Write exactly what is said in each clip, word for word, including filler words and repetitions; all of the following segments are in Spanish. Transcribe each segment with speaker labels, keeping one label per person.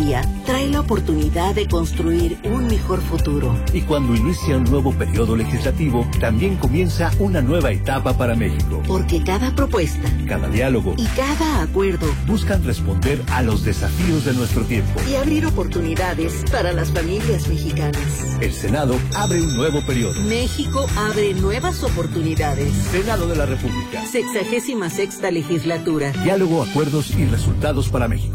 Speaker 1: Kia trae la oportunidad de construir un mejor futuro.
Speaker 2: Y cuando inicia un nuevo periodo legislativo, también comienza una nueva etapa para México.
Speaker 1: Porque cada propuesta,
Speaker 2: cada diálogo
Speaker 1: y cada acuerdo
Speaker 2: buscan responder a los desafíos de nuestro tiempo
Speaker 1: y abrir oportunidades para las familias mexicanas.
Speaker 2: El Senado abre un nuevo periodo.
Speaker 1: México abre nuevas oportunidades.
Speaker 2: Senado de la República.
Speaker 1: Sexagésima sexta legislatura.
Speaker 2: Diálogo, acuerdos y resultados para México.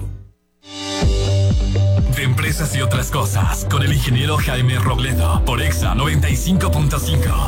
Speaker 3: De empresas y otras cosas, con el ingeniero Jaime Robledo, por Exa noventa y cinco punto cinco.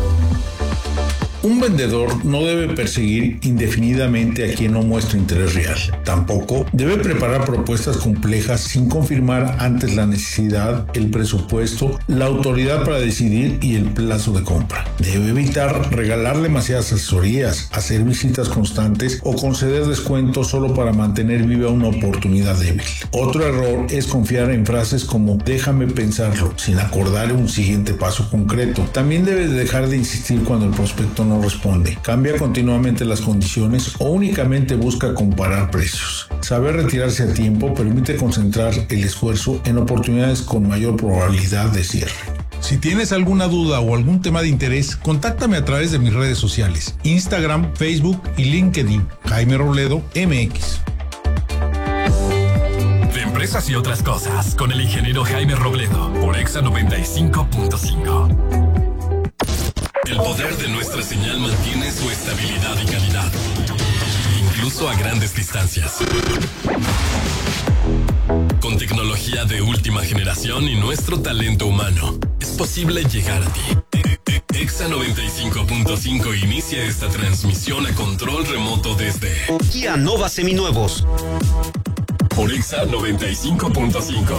Speaker 4: Un vendedor no debe perseguir indefinidamente a quien no muestra interés real. Tampoco debe preparar propuestas complejas sin confirmar antes la necesidad, el presupuesto, la autoridad para decidir y el plazo de compra. Debe evitar regalar demasiadas asesorías, hacer visitas constantes o conceder descuentos solo para mantener viva una oportunidad débil. Otro error es confiar en frases como déjame pensarlo, sin acordar un siguiente paso concreto. También debe dejar de insistir cuando el prospecto no responde, cambia continuamente las condiciones o únicamente busca comparar precios. Saber retirarse a tiempo permite concentrar el esfuerzo en oportunidades con mayor probabilidad de cierre.
Speaker 5: Si tienes alguna duda o algún tema de interés, contáctame a través de mis redes sociales, Instagram, Facebook y LinkedIn, Jaime Robledo M X.
Speaker 3: De empresas y otras cosas, con el ingeniero Jaime Robledo, por Exa noventa y cinco punto cinco. El poder de nuestra señal mantiene su estabilidad y calidad, incluso a grandes distancias. Con tecnología de última generación y nuestro talento humano, es posible llegar a ti. Exa noventa y cinco punto cinco inicia esta transmisión a control remoto desde
Speaker 6: Kia Nova Seminuevos.
Speaker 3: Por Exa noventa y cinco punto cinco.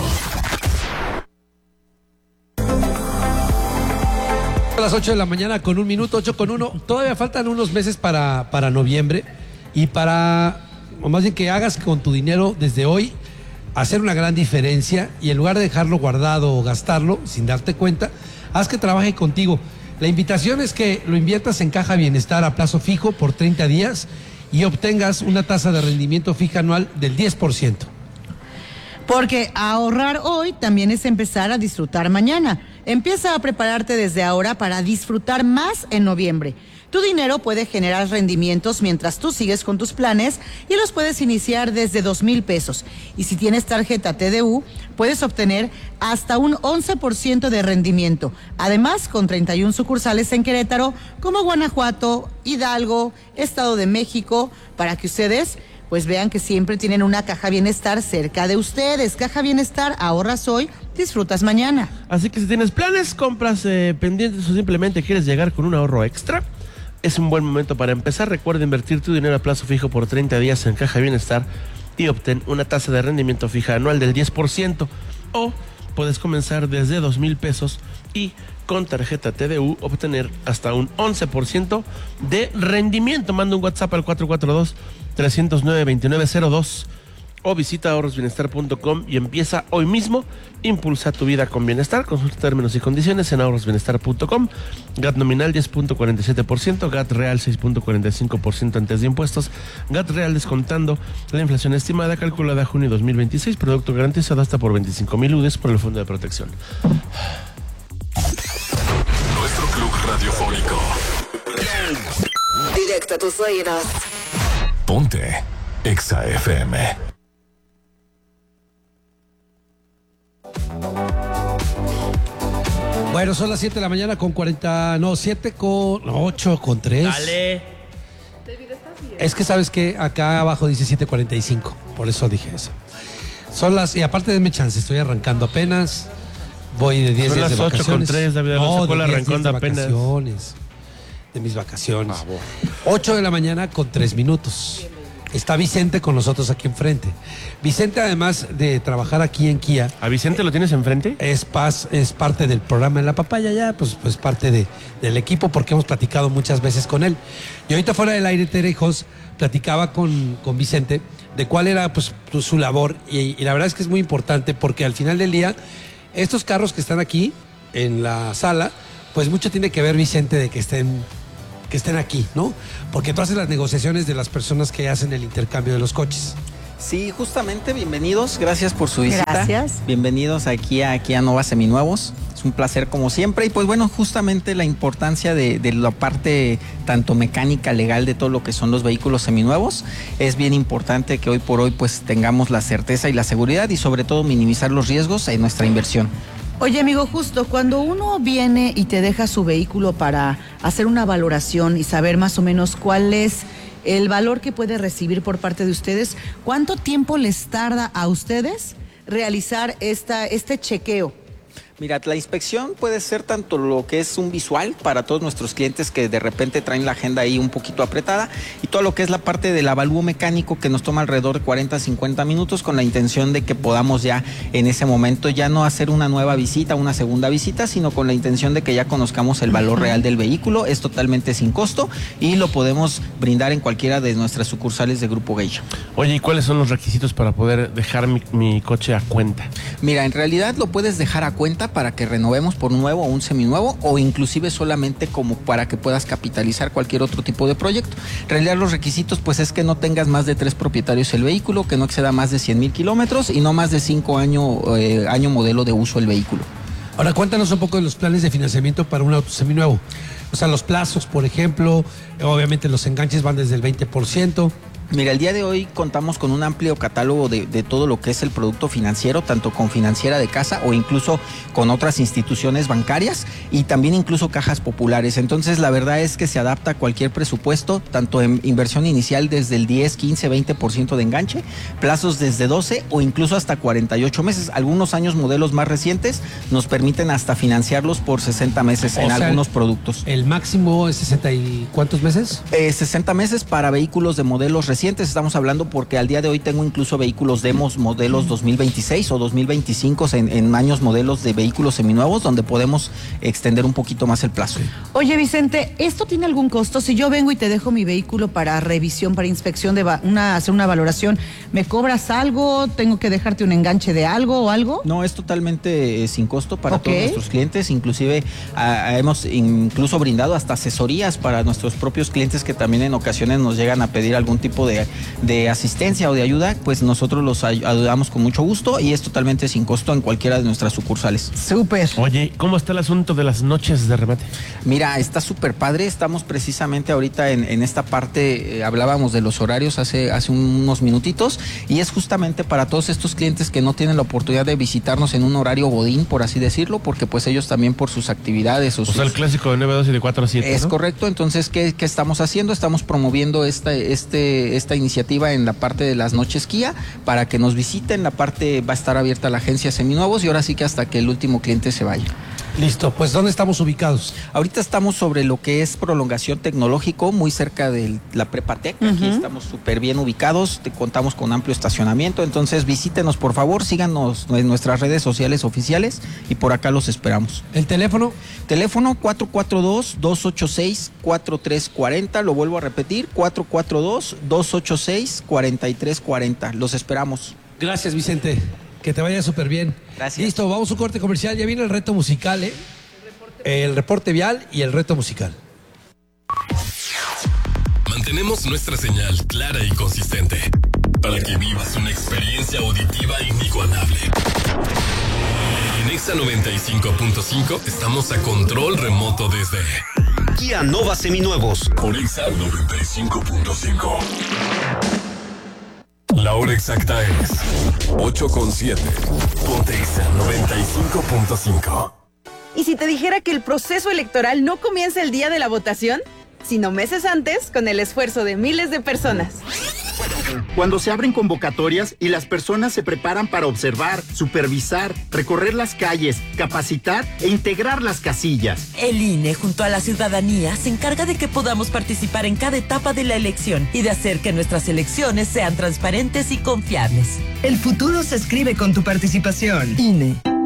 Speaker 7: A las ocho de la mañana con un minuto, ocho con uno. Todavía faltan unos meses para, para noviembre y para, o más bien que hagas con tu dinero desde hoy, hacer una gran diferencia y en lugar de dejarlo guardado o gastarlo sin darte cuenta, haz que trabaje contigo. La invitación es que lo inviertas en Caja Bienestar a plazo fijo por treinta días y obtengas una tasa de rendimiento fija anual del diez por ciento.
Speaker 8: Porque ahorrar hoy también es empezar a disfrutar mañana. Empieza a prepararte desde ahora para disfrutar más en noviembre. Tu dinero puede generar rendimientos mientras tú sigues con tus planes y los puedes iniciar desde dos mil pesos. Y si tienes tarjeta T D U, puedes obtener hasta un once por ciento de rendimiento. Además, con treinta y una sucursales en Querétaro, como Guanajuato, Hidalgo, Estado de México, para que ustedes pues vean que siempre tienen una Caja Bienestar cerca de ustedes. Caja Bienestar, ahorras hoy, disfrutas mañana.
Speaker 9: Así que si tienes planes, compras eh, pendientes o simplemente quieres llegar con un ahorro extra, es un buen momento para empezar. Recuerda invertir tu dinero a plazo fijo por treinta días en Caja Bienestar y obtén una tasa de rendimiento fija anual del diez por ciento. O puedes comenzar desde dos mil pesos y con tarjeta T D U obtener hasta un once por ciento de rendimiento. Manda un WhatsApp al cuatro cuatro dos, tres cero nueve, dos nueve cero dos o visita ahorros bienestar punto com y empieza hoy mismo. Impulsa tu vida con bienestar. Consulta términos y condiciones en ahorros bienestar punto com. G A T nominal diez punto cuarenta y siete por ciento, G A T real seis punto cuarenta y cinco por ciento antes de impuestos, G A T real descontando la inflación estimada calculada a junio dos mil veintiséis, producto garantizado hasta por veinticinco mil U D Es por el Fondo de Protección.
Speaker 3: Nuestro club radiofónico.
Speaker 1: Directo a tus oídos.
Speaker 3: Ponte Exa F M.
Speaker 7: Bueno, son las siete de la mañana con cuarenta, no, siete con, no, ocho con tres.
Speaker 9: Dale.
Speaker 7: Es que sabes que acá abajo dice siete cuarenta y cinco, por eso dije eso. Son las, y aparte denme chance, estoy arrancando apenas, voy de diez
Speaker 9: Son
Speaker 7: días de
Speaker 9: las ocho con
Speaker 7: vacaciones.
Speaker 9: tres, David Alonso,
Speaker 7: No,
Speaker 9: con la
Speaker 7: de diez
Speaker 9: arrancando
Speaker 7: días de
Speaker 9: apenas.
Speaker 7: vacaciones, de mis vacaciones. ocho de la mañana con tres minutos. Está Vicente con nosotros aquí enfrente. Vicente, además de trabajar aquí en Kia.
Speaker 9: ¿A Vicente lo tienes enfrente?
Speaker 7: Es, paz, es parte del programa en La Papaya ya, pues, pues parte de, del equipo porque hemos platicado muchas veces con él. Y ahorita fuera del aire, Tere y Jos, platicaba con, con Vicente de cuál era pues su labor. Y, y la verdad es que es muy importante porque al final del día, estos carros que están aquí en la sala, pues mucho tiene que ver, Vicente, de que estén... que estén aquí, ¿no? Porque tú haces las negociaciones de las personas que hacen el intercambio de los coches.
Speaker 10: Sí, justamente, bienvenidos, gracias por su visita.
Speaker 8: Gracias.
Speaker 10: Bienvenidos aquí a, aquí a Nova Seminuevos. Es un placer como siempre. Y pues bueno, justamente la importancia de, de la parte tanto mecánica, legal de todo lo que son los vehículos seminuevos. Es bien importante que hoy por hoy pues tengamos la certeza y la seguridad y sobre todo minimizar los riesgos en nuestra inversión.
Speaker 8: Oye, amigo, justo cuando uno viene y te deja su vehículo para hacer una valoración y saber más o menos cuál es el valor que puede recibir por parte de ustedes, ¿cuánto tiempo les tarda a ustedes realizar esta, este chequeo?
Speaker 10: Mira, la inspección puede ser tanto lo que es un visual para todos nuestros clientes que de repente traen la agenda ahí un poquito apretada y todo lo que es la parte del avalúo mecánico que nos toma alrededor de cuarenta a cincuenta minutos con la intención de que podamos ya en ese momento ya no hacer una nueva visita, una segunda visita, sino con la intención de que ya conozcamos el valor real del vehículo. Es totalmente sin costo y lo podemos brindar en cualquiera de nuestras sucursales de Grupo Geisha.
Speaker 9: Oye, ¿y cuáles son los requisitos para poder dejar mi, mi coche a cuenta?
Speaker 10: Mira, en realidad lo puedes dejar a cuenta para que renovemos por nuevo o un seminuevo o inclusive solamente como para que puedas capitalizar cualquier otro tipo de proyecto. En realidad los requisitos pues es que no tengas más de tres propietarios el vehículo, que no exceda más de cien mil kilómetros y no más de cinco años eh, año modelo de uso el vehículo.
Speaker 7: Ahora cuéntanos un poco de los planes de financiamiento para un auto seminuevo. O sea, los plazos, por ejemplo, obviamente los enganches van desde el veinte por ciento.
Speaker 10: Mira, el día de hoy contamos con un amplio catálogo de, de todo lo que es el producto financiero, tanto con Financiera de Casa o incluso con otras instituciones bancarias y también incluso cajas populares. Entonces, la verdad es que se adapta a cualquier presupuesto, tanto en inversión inicial desde el diez, quince, veinte por ciento de enganche, plazos desde doce o incluso hasta cuarenta y ocho meses. Algunos años modelos más recientes nos permiten hasta financiarlos por sesenta meses o en sea, algunos productos.
Speaker 7: ¿El máximo es sesenta y cuántos meses?
Speaker 10: Eh, sesenta meses para vehículos de modelos recientes. Estamos hablando porque al día de hoy tengo incluso vehículos demos modelos dos mil veintiséis o dos mil veinticinco en, en años modelos de vehículos seminuevos donde podemos extender un poquito más el plazo.
Speaker 8: Oye, Vicente, ¿esto tiene algún costo? Si yo vengo y te dejo mi vehículo para revisión, para inspección, de una, hacer una valoración, ¿me cobras algo? ¿Tengo que dejarte un enganche de algo o algo?
Speaker 10: No, es totalmente eh, sin costo para
Speaker 8: okay.
Speaker 10: todos nuestros clientes. Inclusive ah, hemos incluso brindado hasta asesorías para nuestros propios clientes que también en ocasiones nos llegan a pedir algún tipo De, de asistencia o de ayuda, pues nosotros los ayudamos con mucho gusto y es totalmente sin costo en cualquiera de nuestras sucursales.
Speaker 8: Súper.
Speaker 9: Oye, ¿cómo está el asunto de las noches de remate?
Speaker 10: Mira, está súper padre, estamos precisamente ahorita en, en esta parte, eh, hablábamos de los horarios hace, hace unos minutitos y es justamente para todos estos clientes que no tienen la oportunidad de visitarnos en un horario godín, por así decirlo, porque pues ellos también por sus actividades. O,
Speaker 9: o
Speaker 10: sus...
Speaker 9: sea, el clásico de nueve a dos y de cuatro a siete,
Speaker 10: Es
Speaker 9: ¿no?
Speaker 10: correcto, entonces, ¿qué, qué estamos haciendo? Estamos promoviendo esta, este, esta iniciativa en la parte de las noches Kia para que nos visiten. La parte va a estar abierta a la agencia Seminuevos y ahora sí que hasta que el último cliente se vaya.
Speaker 7: Listo, pues ¿dónde estamos ubicados?
Speaker 10: Ahorita estamos sobre lo que es prolongación tecnológico, muy cerca de la Prepatec. Uh-huh. Aquí estamos súper bien ubicados, te contamos con amplio estacionamiento, entonces visítenos por favor, síganos en nuestras redes sociales oficiales y por acá los esperamos.
Speaker 7: ¿El teléfono?
Speaker 10: Teléfono cuatro cuatro dos, dos ocho seis, cuatro tres cuatro cero, lo vuelvo a repetir, cuatro cuatro dos, dos ocho seis, cuatro tres cuatro cero, los esperamos.
Speaker 7: Gracias, Vicente. Que te vaya súper bien.
Speaker 10: Gracias.
Speaker 7: Listo, vamos a un corte comercial. Ya viene el reto musical, ¿eh? El reporte vial y el reto musical.
Speaker 3: Mantenemos nuestra señal clara y consistente para que vivas una experiencia auditiva inigualable. En Exa noventa y cinco punto cinco estamos a control remoto desde
Speaker 6: Kia Nova Seminuevos.
Speaker 3: Por Exa noventa y cinco punto cinco. La hora exacta es ocho con siete. Ponte Exa noventa y cinco punto cinco.
Speaker 11: ¿Y si te dijera que el proceso electoral no comienza el día de la votación, sino meses antes con el esfuerzo de miles de personas?
Speaker 12: Cuando se abren convocatorias y las personas se preparan para observar, supervisar, recorrer las calles, capacitar e integrar las casillas.
Speaker 13: El I N E, junto a la ciudadanía, se encarga de que podamos participar en cada etapa de la elección y de hacer que nuestras elecciones sean transparentes y confiables.
Speaker 14: El futuro se escribe con tu participación.
Speaker 13: I N E.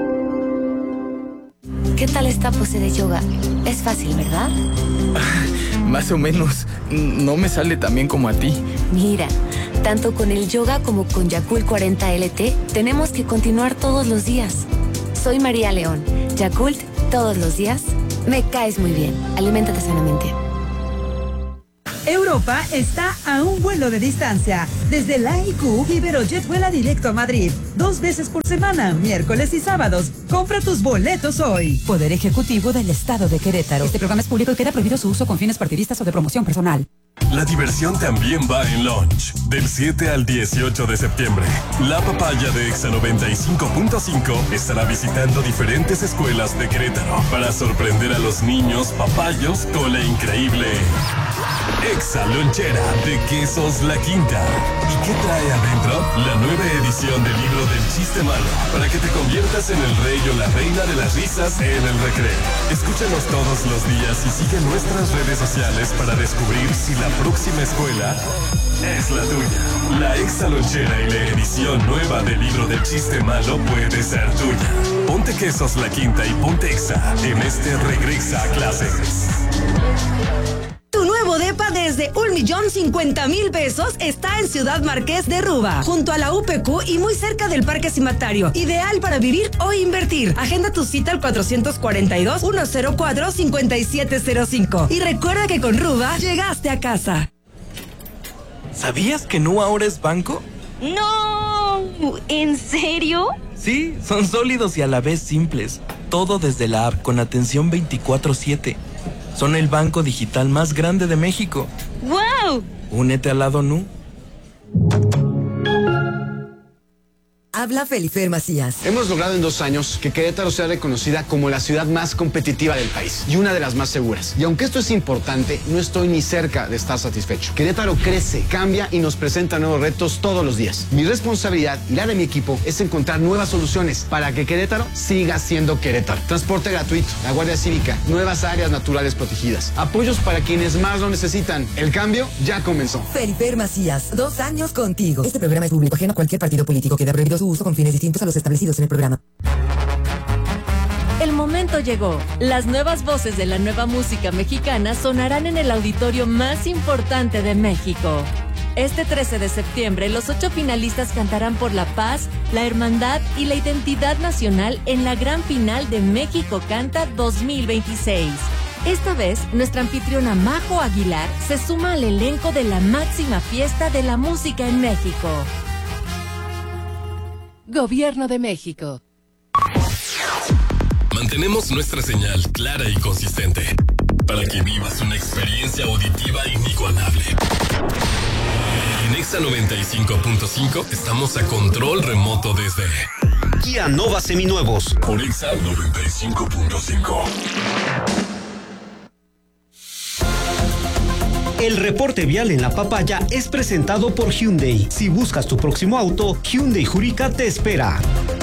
Speaker 15: ¿Qué tal esta pose de yoga? Es fácil, ¿verdad?
Speaker 16: Más o menos. No me sale tan bien como a ti.
Speaker 15: Mira, tanto con el yoga como con Yakult cuarenta L T, tenemos que continuar todos los días. Soy María León. Yakult, todos los días. Me caes muy bien. Aliméntate sanamente.
Speaker 17: Europa está a un vuelo de distancia. Desde la I Q, Iberojet vuela directo a Madrid. Dos veces por semana, miércoles y sábados. Compra tus boletos hoy.
Speaker 18: Poder Ejecutivo del Estado de Querétaro. Este programa es público y queda prohibido su uso con fines partidistas o de promoción personal.
Speaker 3: La diversión también va en Launch. Del siete al dieciocho de septiembre, La Papaya de Exa noventa y cinco punto cinco estará visitando diferentes escuelas de Querétaro para sorprender a los niños papayos con la increíble Exa Lonchera de Quesos La Quinta. ¿Y qué trae adentro? La nueva edición del libro del chiste malo, para que te conviertas en el rey o la reina de las risas en el recreo. Escúchanos todos los días y sigue nuestras redes sociales para descubrir si la próxima escuela es la tuya. La Exa Lonchera y la edición nueva del libro del chiste malo puede ser tuya. Ponte Quesos La Quinta y ponte Exa en este Regresa a Clases.
Speaker 19: Tu nuevo depa desde un millón cincuenta mil pesos está en Ciudad Marqués de Ruba, junto a la U P Q y muy cerca del Parque Cimatario. Ideal para vivir o invertir. Agenda tu cita al cuatrocientos cuarenta y dos, ciento cuatro, cincuenta y siete cero cinco. Y recuerda que con Ruba llegaste a casa.
Speaker 20: ¿Sabías que Nu ahora es banco?
Speaker 21: No, ¿en serio?
Speaker 20: Sí, son sólidos y a la vez simples. Todo desde la app con atención veinticuatro siete. Son el banco digital más grande de México.
Speaker 21: ¡Wow!
Speaker 20: Únete al lado Nu.
Speaker 22: Habla Felifer Macías.
Speaker 23: Hemos logrado en dos años que Querétaro sea reconocida como la ciudad más competitiva del país y una de las más seguras. Y aunque esto es importante, no estoy ni cerca de estar satisfecho. Querétaro crece, cambia y nos presenta nuevos retos todos los días. Mi responsabilidad y la de mi equipo es encontrar nuevas soluciones para que Querétaro siga siendo Querétaro. Transporte gratuito, la Guardia Cívica, nuevas áreas naturales protegidas, apoyos para quienes más lo necesitan. El cambio ya comenzó.
Speaker 22: Felifer Macías, dos años contigo. Este programa es público, ajeno a cualquier partido político. Queda prohibido su uso con fines distintos a los establecidos en el programa.
Speaker 13: El momento llegó. Las nuevas voces de la nueva música mexicana sonarán en el auditorio más importante de México. Este trece de septiembre, los ocho finalistas cantarán por la paz, la hermandad y la identidad nacional en la gran final de México Canta dos mil veintiséis. Esta vez, nuestra anfitriona Majo Aguilar se suma al elenco de la máxima fiesta de la música en México. Gobierno de México.
Speaker 3: Mantenemos nuestra señal clara y consistente para que vivas una experiencia auditiva inigualable. En Exa noventa y cinco punto cinco estamos a control remoto desde
Speaker 6: Kia Nova Seminuevos.
Speaker 3: Por Exa noventa y cinco punto cinco.
Speaker 6: El reporte vial en La Papaya es presentado por Hyundai. Si buscas tu próximo auto, Hyundai Jurica te espera.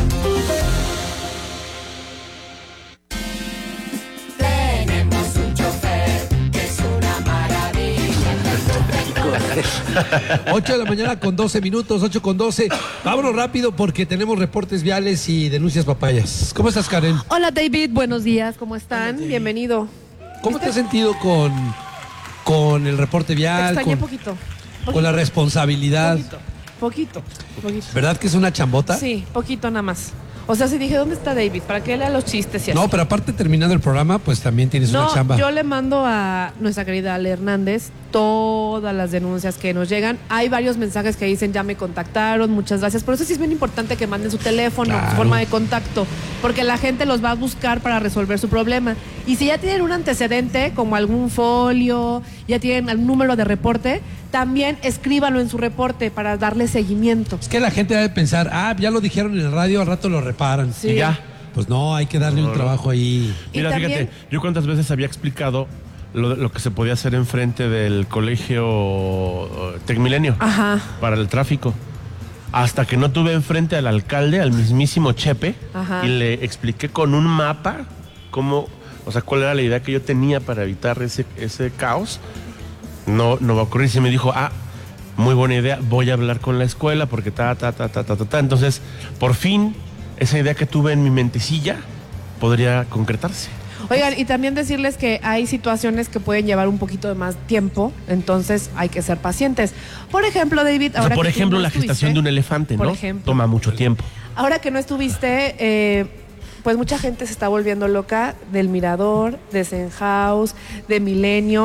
Speaker 24: Tenemos un chofer que es una maravilla.
Speaker 7: ocho de la mañana con doce minutos, ocho con doce. Vámonos rápido porque tenemos reportes viales y denuncias papayas. ¿Cómo estás, Karen?
Speaker 25: Hola, David. Buenos días. ¿Cómo están? Hola, bienvenido.
Speaker 7: ¿Cómo te has sentido con... con el reporte vial,
Speaker 25: Te extrañé
Speaker 7: con,
Speaker 25: poquito, poquito,
Speaker 7: con la responsabilidad?
Speaker 25: Poquito, poquito, poquito.
Speaker 7: ¿Verdad que es una chambota?
Speaker 25: Sí, poquito nada más. O sea, si dije, ¿dónde está David? Para que lea los chistes y así.
Speaker 7: No, pero aparte terminando el programa, pues también tienes
Speaker 25: no,
Speaker 7: una chamba.
Speaker 25: Yo le mando a nuestra querida Ale Hernández todas las denuncias que nos llegan. Hay varios mensajes que dicen, ya me contactaron, muchas gracias. Por eso sí es bien importante que manden su teléfono, claro, su forma de contacto, porque la gente los va a buscar para resolver su problema. Y si ya tienen un antecedente, como algún folio, ya tienen algún número de reporte, también escríbanlo en su reporte para darle seguimiento.
Speaker 7: Es que la gente debe pensar, ah, ya lo dijeron en el radio, al rato lo reparan.
Speaker 25: Sí.
Speaker 7: Y ya. Pues no, hay que darle no, un trabajo no. ahí.
Speaker 9: Mira, también... fíjate, yo cuántas veces había explicado lo, lo que se podía hacer enfrente del colegio Tecmilenio.
Speaker 25: Ajá.
Speaker 9: Para el tráfico. Hasta que no tuve enfrente al alcalde, al mismísimo Chepe, Ajá. y le expliqué con un mapa cómo, o sea, cuál era la idea que yo tenía para evitar ese, ese caos. No, no va a ocurrir. Se me dijo, ah, muy buena idea, voy a hablar con la escuela porque ta, ta, ta, ta, ta, ta, ta. Entonces, por fin, esa idea que tuve en mi mentecilla podría concretarse.
Speaker 25: Oigan, y también decirles que hay situaciones que pueden llevar un poquito de más tiempo, entonces hay que ser pacientes. Por ejemplo, David, ahora
Speaker 9: o sea, por
Speaker 25: que
Speaker 9: ejemplo,
Speaker 25: no
Speaker 9: la gestación de un elefante, ¿no?
Speaker 25: Ejemplo,
Speaker 9: toma mucho tiempo.
Speaker 25: Ahora que no estuviste, eh, pues mucha gente se está volviendo loca del Mirador, de Zen House, de Milenio,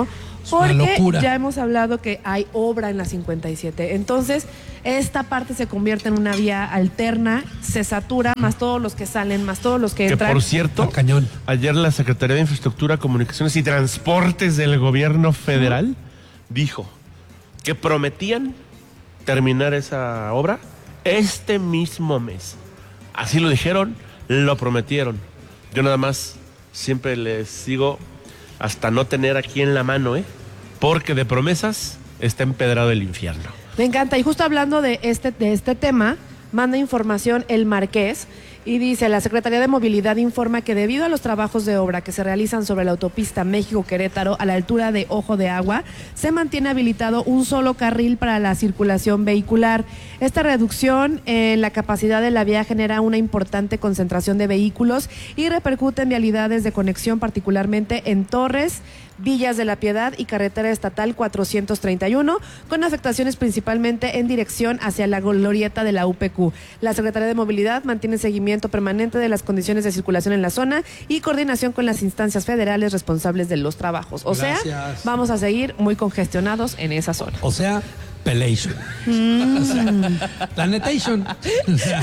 Speaker 25: Porque
Speaker 7: locura.
Speaker 25: ya hemos hablado que hay obra en la cincuenta y siete. Entonces, esta parte se convierte en una vía alterna, se satura, más todos los que salen, más todos los que
Speaker 9: Que
Speaker 25: entran.
Speaker 9: por cierto,
Speaker 7: cañón.
Speaker 9: ayer la Secretaría de Infraestructura, Comunicaciones y Transportes del Gobierno Federal dijo que prometían terminar esa obra este mismo mes. Así lo dijeron, lo prometieron. Yo nada más siempre les sigo hasta no tener aquí en la mano, ¿eh? Porque de promesas está empedrado el infierno.
Speaker 25: Me encanta. Y justo hablando de este, de este tema, manda información el Marqués y dice, la Secretaría de Movilidad informa que debido a los trabajos de obra que se realizan sobre la autopista México-Querétaro a la altura de Ojo de Agua, se mantiene habilitado un solo carril para la circulación vehicular. Esta reducción en la capacidad de la vía genera una importante concentración de vehículos y repercute en vialidades de conexión, particularmente en Torres, Villas de la Piedad y carretera estatal cuatrocientos treinta y uno, con afectaciones principalmente en dirección hacia la glorieta de la U P Q. La Secretaría de Movilidad mantiene seguimiento permanente de las condiciones de circulación en la zona y coordinación con las instancias federales responsables de los trabajos. O
Speaker 7: Gracias.
Speaker 25: sea, vamos a seguir muy congestionados en esa zona.
Speaker 7: O sea, pelation.
Speaker 25: Mm.
Speaker 7: O sea, planetation. O sea,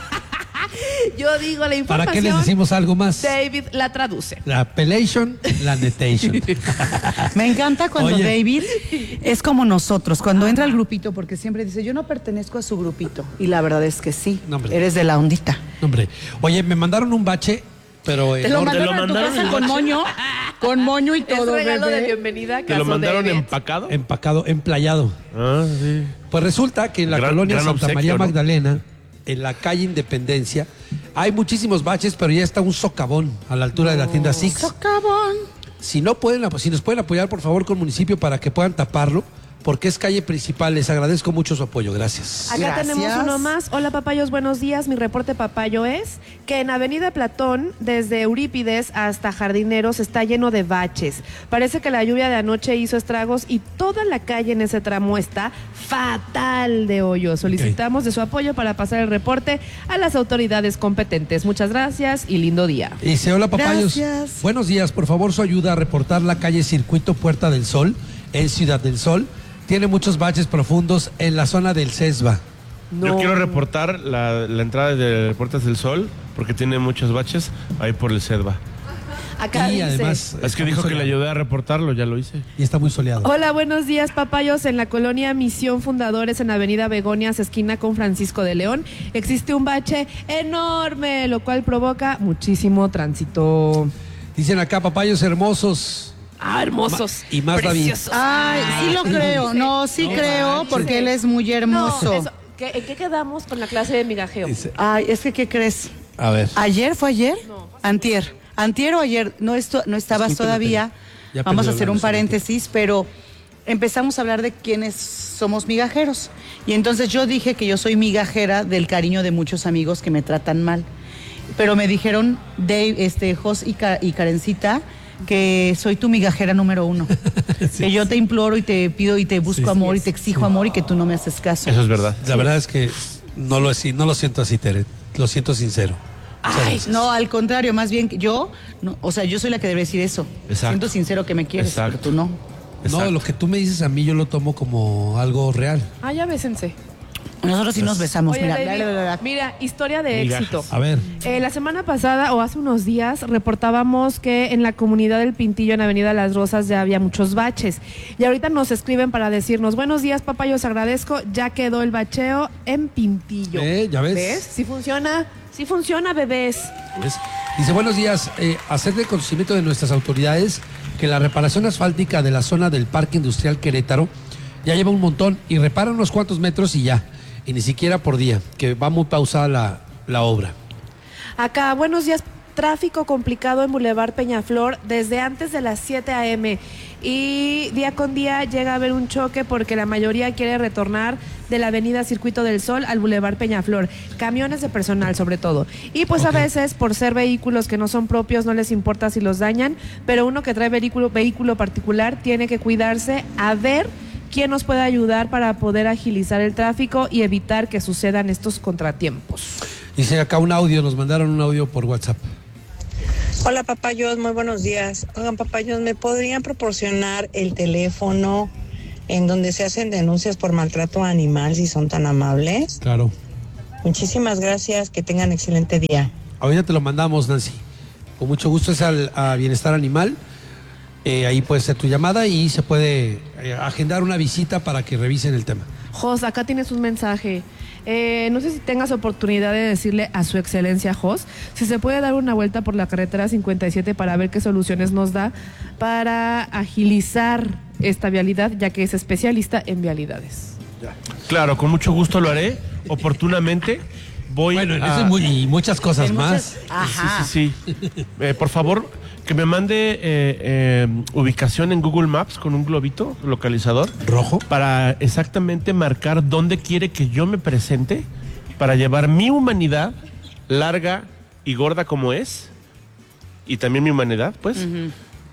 Speaker 25: Yo digo la información.
Speaker 7: ¿para qué les decimos algo más?
Speaker 25: David la traduce.
Speaker 7: La pelation, la netation.
Speaker 1: Me encanta cuando
Speaker 7: Oye.
Speaker 1: David es como nosotros, cuando entra al grupito, porque siempre dice, yo no pertenezco a su grupito. Y la verdad es que sí,
Speaker 7: No, hombre.
Speaker 1: eres de la ondita.
Speaker 7: No, hombre, oye, me mandaron un bache, pero
Speaker 1: Te lo
Speaker 7: enorme.
Speaker 1: mandaron a tu casa con moño, con moño y todo,
Speaker 25: Es regalo
Speaker 1: bebé.
Speaker 25: de bienvenida.
Speaker 9: ¿Te lo
Speaker 25: caso
Speaker 9: mandaron
Speaker 25: David.
Speaker 9: empacado?
Speaker 7: Empacado, emplayado.
Speaker 9: Ah, sí.
Speaker 7: Pues resulta que en la
Speaker 9: Gran-
Speaker 7: colonia
Speaker 9: gran
Speaker 7: Santa
Speaker 9: obsequio,
Speaker 7: María
Speaker 9: ¿no?
Speaker 7: Magdalena, en la calle Independencia, hay muchísimos baches, pero ya está un socavón a la altura de la tienda Six.
Speaker 1: Socavón.
Speaker 7: Si no pueden, ap- si nos pueden apoyar, por favor, con municipio para que puedan taparlo, porque es calle principal. Les agradezco mucho su apoyo. Gracias.
Speaker 25: Acá
Speaker 1: Gracias.
Speaker 25: tenemos uno más. Hola papayos, buenos días. Mi reporte papayo es que en Avenida Platón, desde Eurípides hasta Jardineros, está lleno de baches. Parece que la lluvia de anoche hizo estragos y toda la calle en ese tramo está fatal de hoyo. Solicitamos de su apoyo para pasar el reporte a las autoridades competentes. Muchas gracias y lindo día.
Speaker 7: Y dice, hola papayos.
Speaker 1: Gracias.
Speaker 7: Buenos días, por favor, su ayuda a reportar la calle Circuito Puerta del Sol, en Ciudad del Sol. Tiene muchos baches profundos en la zona del Cesba.
Speaker 25: No.
Speaker 9: Yo quiero reportar la, la entrada de Puertas del Sol, porque tiene muchos baches ahí por el Cedba.
Speaker 25: Acá
Speaker 7: y
Speaker 25: dice,
Speaker 7: además
Speaker 9: Es que
Speaker 7: está
Speaker 9: dijo
Speaker 7: muy
Speaker 9: que le
Speaker 7: soleado.
Speaker 9: ayudé a reportarlo, ya lo hice.
Speaker 7: Y está muy soleado.
Speaker 25: Hola, buenos días, papayos. En la colonia Misión Fundadores, en Avenida Begonias, esquina con Francisco de León, existe un bache enorme, lo cual provoca muchísimo tránsito.
Speaker 7: Dicen acá, papayos hermosos.
Speaker 25: Ah, hermosos.
Speaker 7: Ma- y más David.
Speaker 25: preciosos.
Speaker 1: Ay, sí lo creo. No, sí
Speaker 7: No
Speaker 1: creo,
Speaker 7: manches.
Speaker 1: porque él es muy hermoso.
Speaker 25: No, eso, ¿qué- ¿En qué quedamos con la clase de migajeo?
Speaker 7: Dice,
Speaker 1: Ay, es que, ¿qué crees?
Speaker 7: a ver.
Speaker 1: ¿Ayer fue ayer? Antier. Antier o ayer, no, esto, no estabas
Speaker 7: Discúlpeme,
Speaker 1: todavía.
Speaker 7: ya
Speaker 1: Vamos
Speaker 7: perdió
Speaker 1: a hacer
Speaker 7: la
Speaker 1: un
Speaker 7: noción.
Speaker 1: paréntesis, pero empezamos a hablar de quiénes somos migajeros. Y entonces yo dije que yo soy migajera del cariño de muchos amigos que me tratan mal. Pero me dijeron Dave, este, Jos y, Ka- y Karencita que soy tu migajera número uno. Que yo te imploro y te pido y te busco
Speaker 7: Sí,
Speaker 1: amor
Speaker 7: sí,
Speaker 1: y te exijo amor y que tú no me haces caso.
Speaker 9: Eso es verdad.
Speaker 7: La verdad es que no lo, no lo siento así, Tere. Lo siento sincero. Muchas
Speaker 1: Ay,
Speaker 7: gracias.
Speaker 1: no, al contrario, más bien que yo, no, o sea, yo soy la que debe decir eso.
Speaker 9: Exacto.
Speaker 1: Siento sincero que me quieres,
Speaker 9: Exacto.
Speaker 1: pero tú no.
Speaker 7: No,
Speaker 9: Exacto.
Speaker 7: lo que tú me dices a mí yo lo tomo como algo real.
Speaker 25: Ah, ya bésense.
Speaker 1: Nosotros sí nos besamos,
Speaker 25: Oye,
Speaker 1: mira.
Speaker 25: David,
Speaker 1: Dale, dale, dale.
Speaker 25: mira, historia de
Speaker 9: Migajas.
Speaker 25: éxito.
Speaker 7: A ver.
Speaker 25: Eh, la semana pasada o hace unos días reportábamos que en la comunidad del Pintillo, en Avenida Las Rosas, ya había muchos baches. Y ahorita nos escriben para decirnos, buenos días, papá, yo os agradezco, ya quedó el bacheo en Pintillo.
Speaker 7: Eh, ¿ya ves?
Speaker 25: ¿Ves? Sí funciona, sí funciona, bebés.
Speaker 7: ¿Ves? Dice, buenos días, eh, hacer de conocimiento de nuestras autoridades que la reparación asfáltica de la zona del Parque Industrial Querétaro ya lleva un montón y repara unos cuantos metros y ya, y ni siquiera por día, que va muy pausada la, la obra.
Speaker 25: Acá, buenos días. Tráfico complicado en Boulevard Peñaflor desde antes de las siete a eme y día con día llega a haber un choque porque la mayoría quiere retornar de la avenida Circuito del Sol al Boulevard Peñaflor, camiones de personal sobre todo. Y pues
Speaker 7: Ok.
Speaker 25: a veces por ser vehículos que no son propios no les importa si los dañan, pero uno que trae vehículo, vehículo particular tiene que cuidarse a ver quién nos puede ayudar para poder agilizar el tráfico y evitar que sucedan estos contratiempos.
Speaker 7: Dice acá un audio, nos mandaron un audio por WhatsApp.
Speaker 2: Hola papayos, muy buenos días. Oigan papayos, ¿me podrían proporcionar el teléfono en donde se hacen denuncias por maltrato animal si son tan amables?
Speaker 7: Claro.
Speaker 2: Muchísimas gracias, que tengan excelente día.
Speaker 7: Ahorita te lo mandamos, Nancy. Con mucho gusto es al a Bienestar Animal. Eh, ahí puede ser tu llamada y se puede eh, agendar una visita para que revisen el tema.
Speaker 25: Jos, acá tienes un mensaje. Eh, no sé si tengas oportunidad de decirle a su excelencia Jos si se puede dar una vuelta por la carretera cincuenta y siete para ver qué soluciones nos da para agilizar esta vialidad, ya que es especialista en vialidades.
Speaker 9: Claro, con mucho gusto lo haré. Oportunamente voy
Speaker 7: bueno, en
Speaker 9: a...
Speaker 7: eso y, muy, y muchas cosas
Speaker 1: En
Speaker 7: más.
Speaker 1: muchas- Ajá.
Speaker 9: Sí, sí, sí. Eh, por favor, que me mande eh, eh, ubicación en Google Maps con un globito localizador.
Speaker 7: ¿Rojo?
Speaker 9: Para exactamente marcar dónde quiere que yo me presente para llevar mi humanidad, larga y gorda como es, y también mi humanidad, pues.
Speaker 1: Ujú.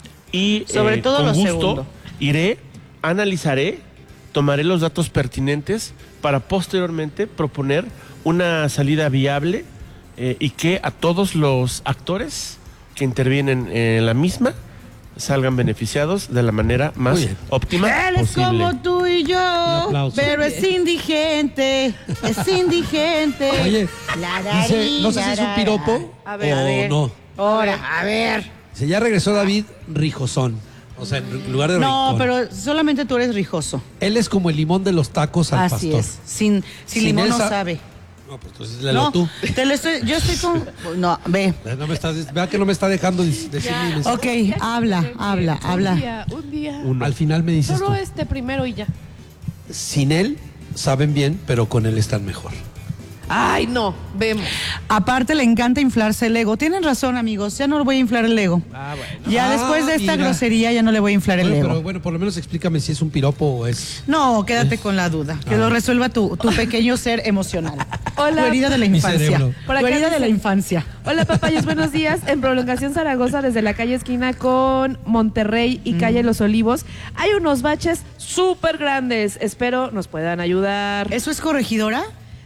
Speaker 9: Y
Speaker 1: Sobre
Speaker 9: eh,
Speaker 1: todo
Speaker 9: con
Speaker 1: lo
Speaker 9: gusto
Speaker 1: segundo.
Speaker 9: iré, analizaré, tomaré los datos pertinentes para posteriormente proponer una salida viable eh, y que a todos los actores que intervienen en la misma salgan beneficiados de la manera más
Speaker 7: Muy bien.
Speaker 9: óptima
Speaker 1: Él es
Speaker 9: posible.
Speaker 1: como tú y yo,
Speaker 7: aplauso.
Speaker 1: pero es indigente, es indigente.
Speaker 7: Oye,
Speaker 1: La,
Speaker 7: dice, no sé si es un piropo
Speaker 1: A ver,
Speaker 7: o
Speaker 1: a ver.
Speaker 7: no.
Speaker 1: Ahora, a ver.
Speaker 7: Se ya regresó David Rijosón. O sea, en lugar de
Speaker 1: No,
Speaker 7: rincón.
Speaker 1: pero solamente tú eres rijoso.
Speaker 7: Él es como el limón de los tacos al
Speaker 1: Así
Speaker 7: pastor.
Speaker 1: es. Sin, sin,
Speaker 7: Sin
Speaker 1: limón no
Speaker 7: esa-
Speaker 1: sabe.
Speaker 7: No, pues entonces léelo
Speaker 1: No,
Speaker 7: tú.
Speaker 1: te lo estoy, yo estoy con. No, ve.
Speaker 7: No me estás, vea que no me está dejando dis- decir
Speaker 25: Ya.
Speaker 7: mi mensaje.
Speaker 1: Ok, habla, habla,
Speaker 25: Un
Speaker 1: habla.
Speaker 25: día, un día.
Speaker 7: Al final me dices
Speaker 25: Solo
Speaker 7: tú.
Speaker 25: este primero y ya.
Speaker 7: Sin él saben bien, pero con él están mejor.
Speaker 25: Ay, no, vemos.
Speaker 1: Aparte le encanta inflarse el ego. Tienen razón, amigos. Ya no le voy a inflar el ego.
Speaker 9: Ah, bueno.
Speaker 1: Ya
Speaker 7: Ah,
Speaker 1: después de esta
Speaker 7: mira.
Speaker 1: grosería ya no le voy a inflar el
Speaker 7: Bueno,
Speaker 1: ego.
Speaker 7: pero bueno, por lo menos explícame si es un piropo o es.
Speaker 1: No, quédate con la duda. Que
Speaker 7: Ah.
Speaker 1: lo resuelva tu, tu pequeño ser emocional.
Speaker 25: Hola.
Speaker 1: Tu herida de la
Speaker 7: Mi
Speaker 1: infancia.
Speaker 7: cerebro.
Speaker 25: Por
Speaker 1: Tu
Speaker 25: acá
Speaker 1: herida de la
Speaker 25: dice-
Speaker 1: infancia.
Speaker 25: Hola papayos, buenos días. En Prolongación Zaragoza, desde la calle esquina con Monterrey y calle Los Olivos, hay unos baches súper grandes. Espero nos puedan ayudar.
Speaker 1: ¿Eso es corregidora?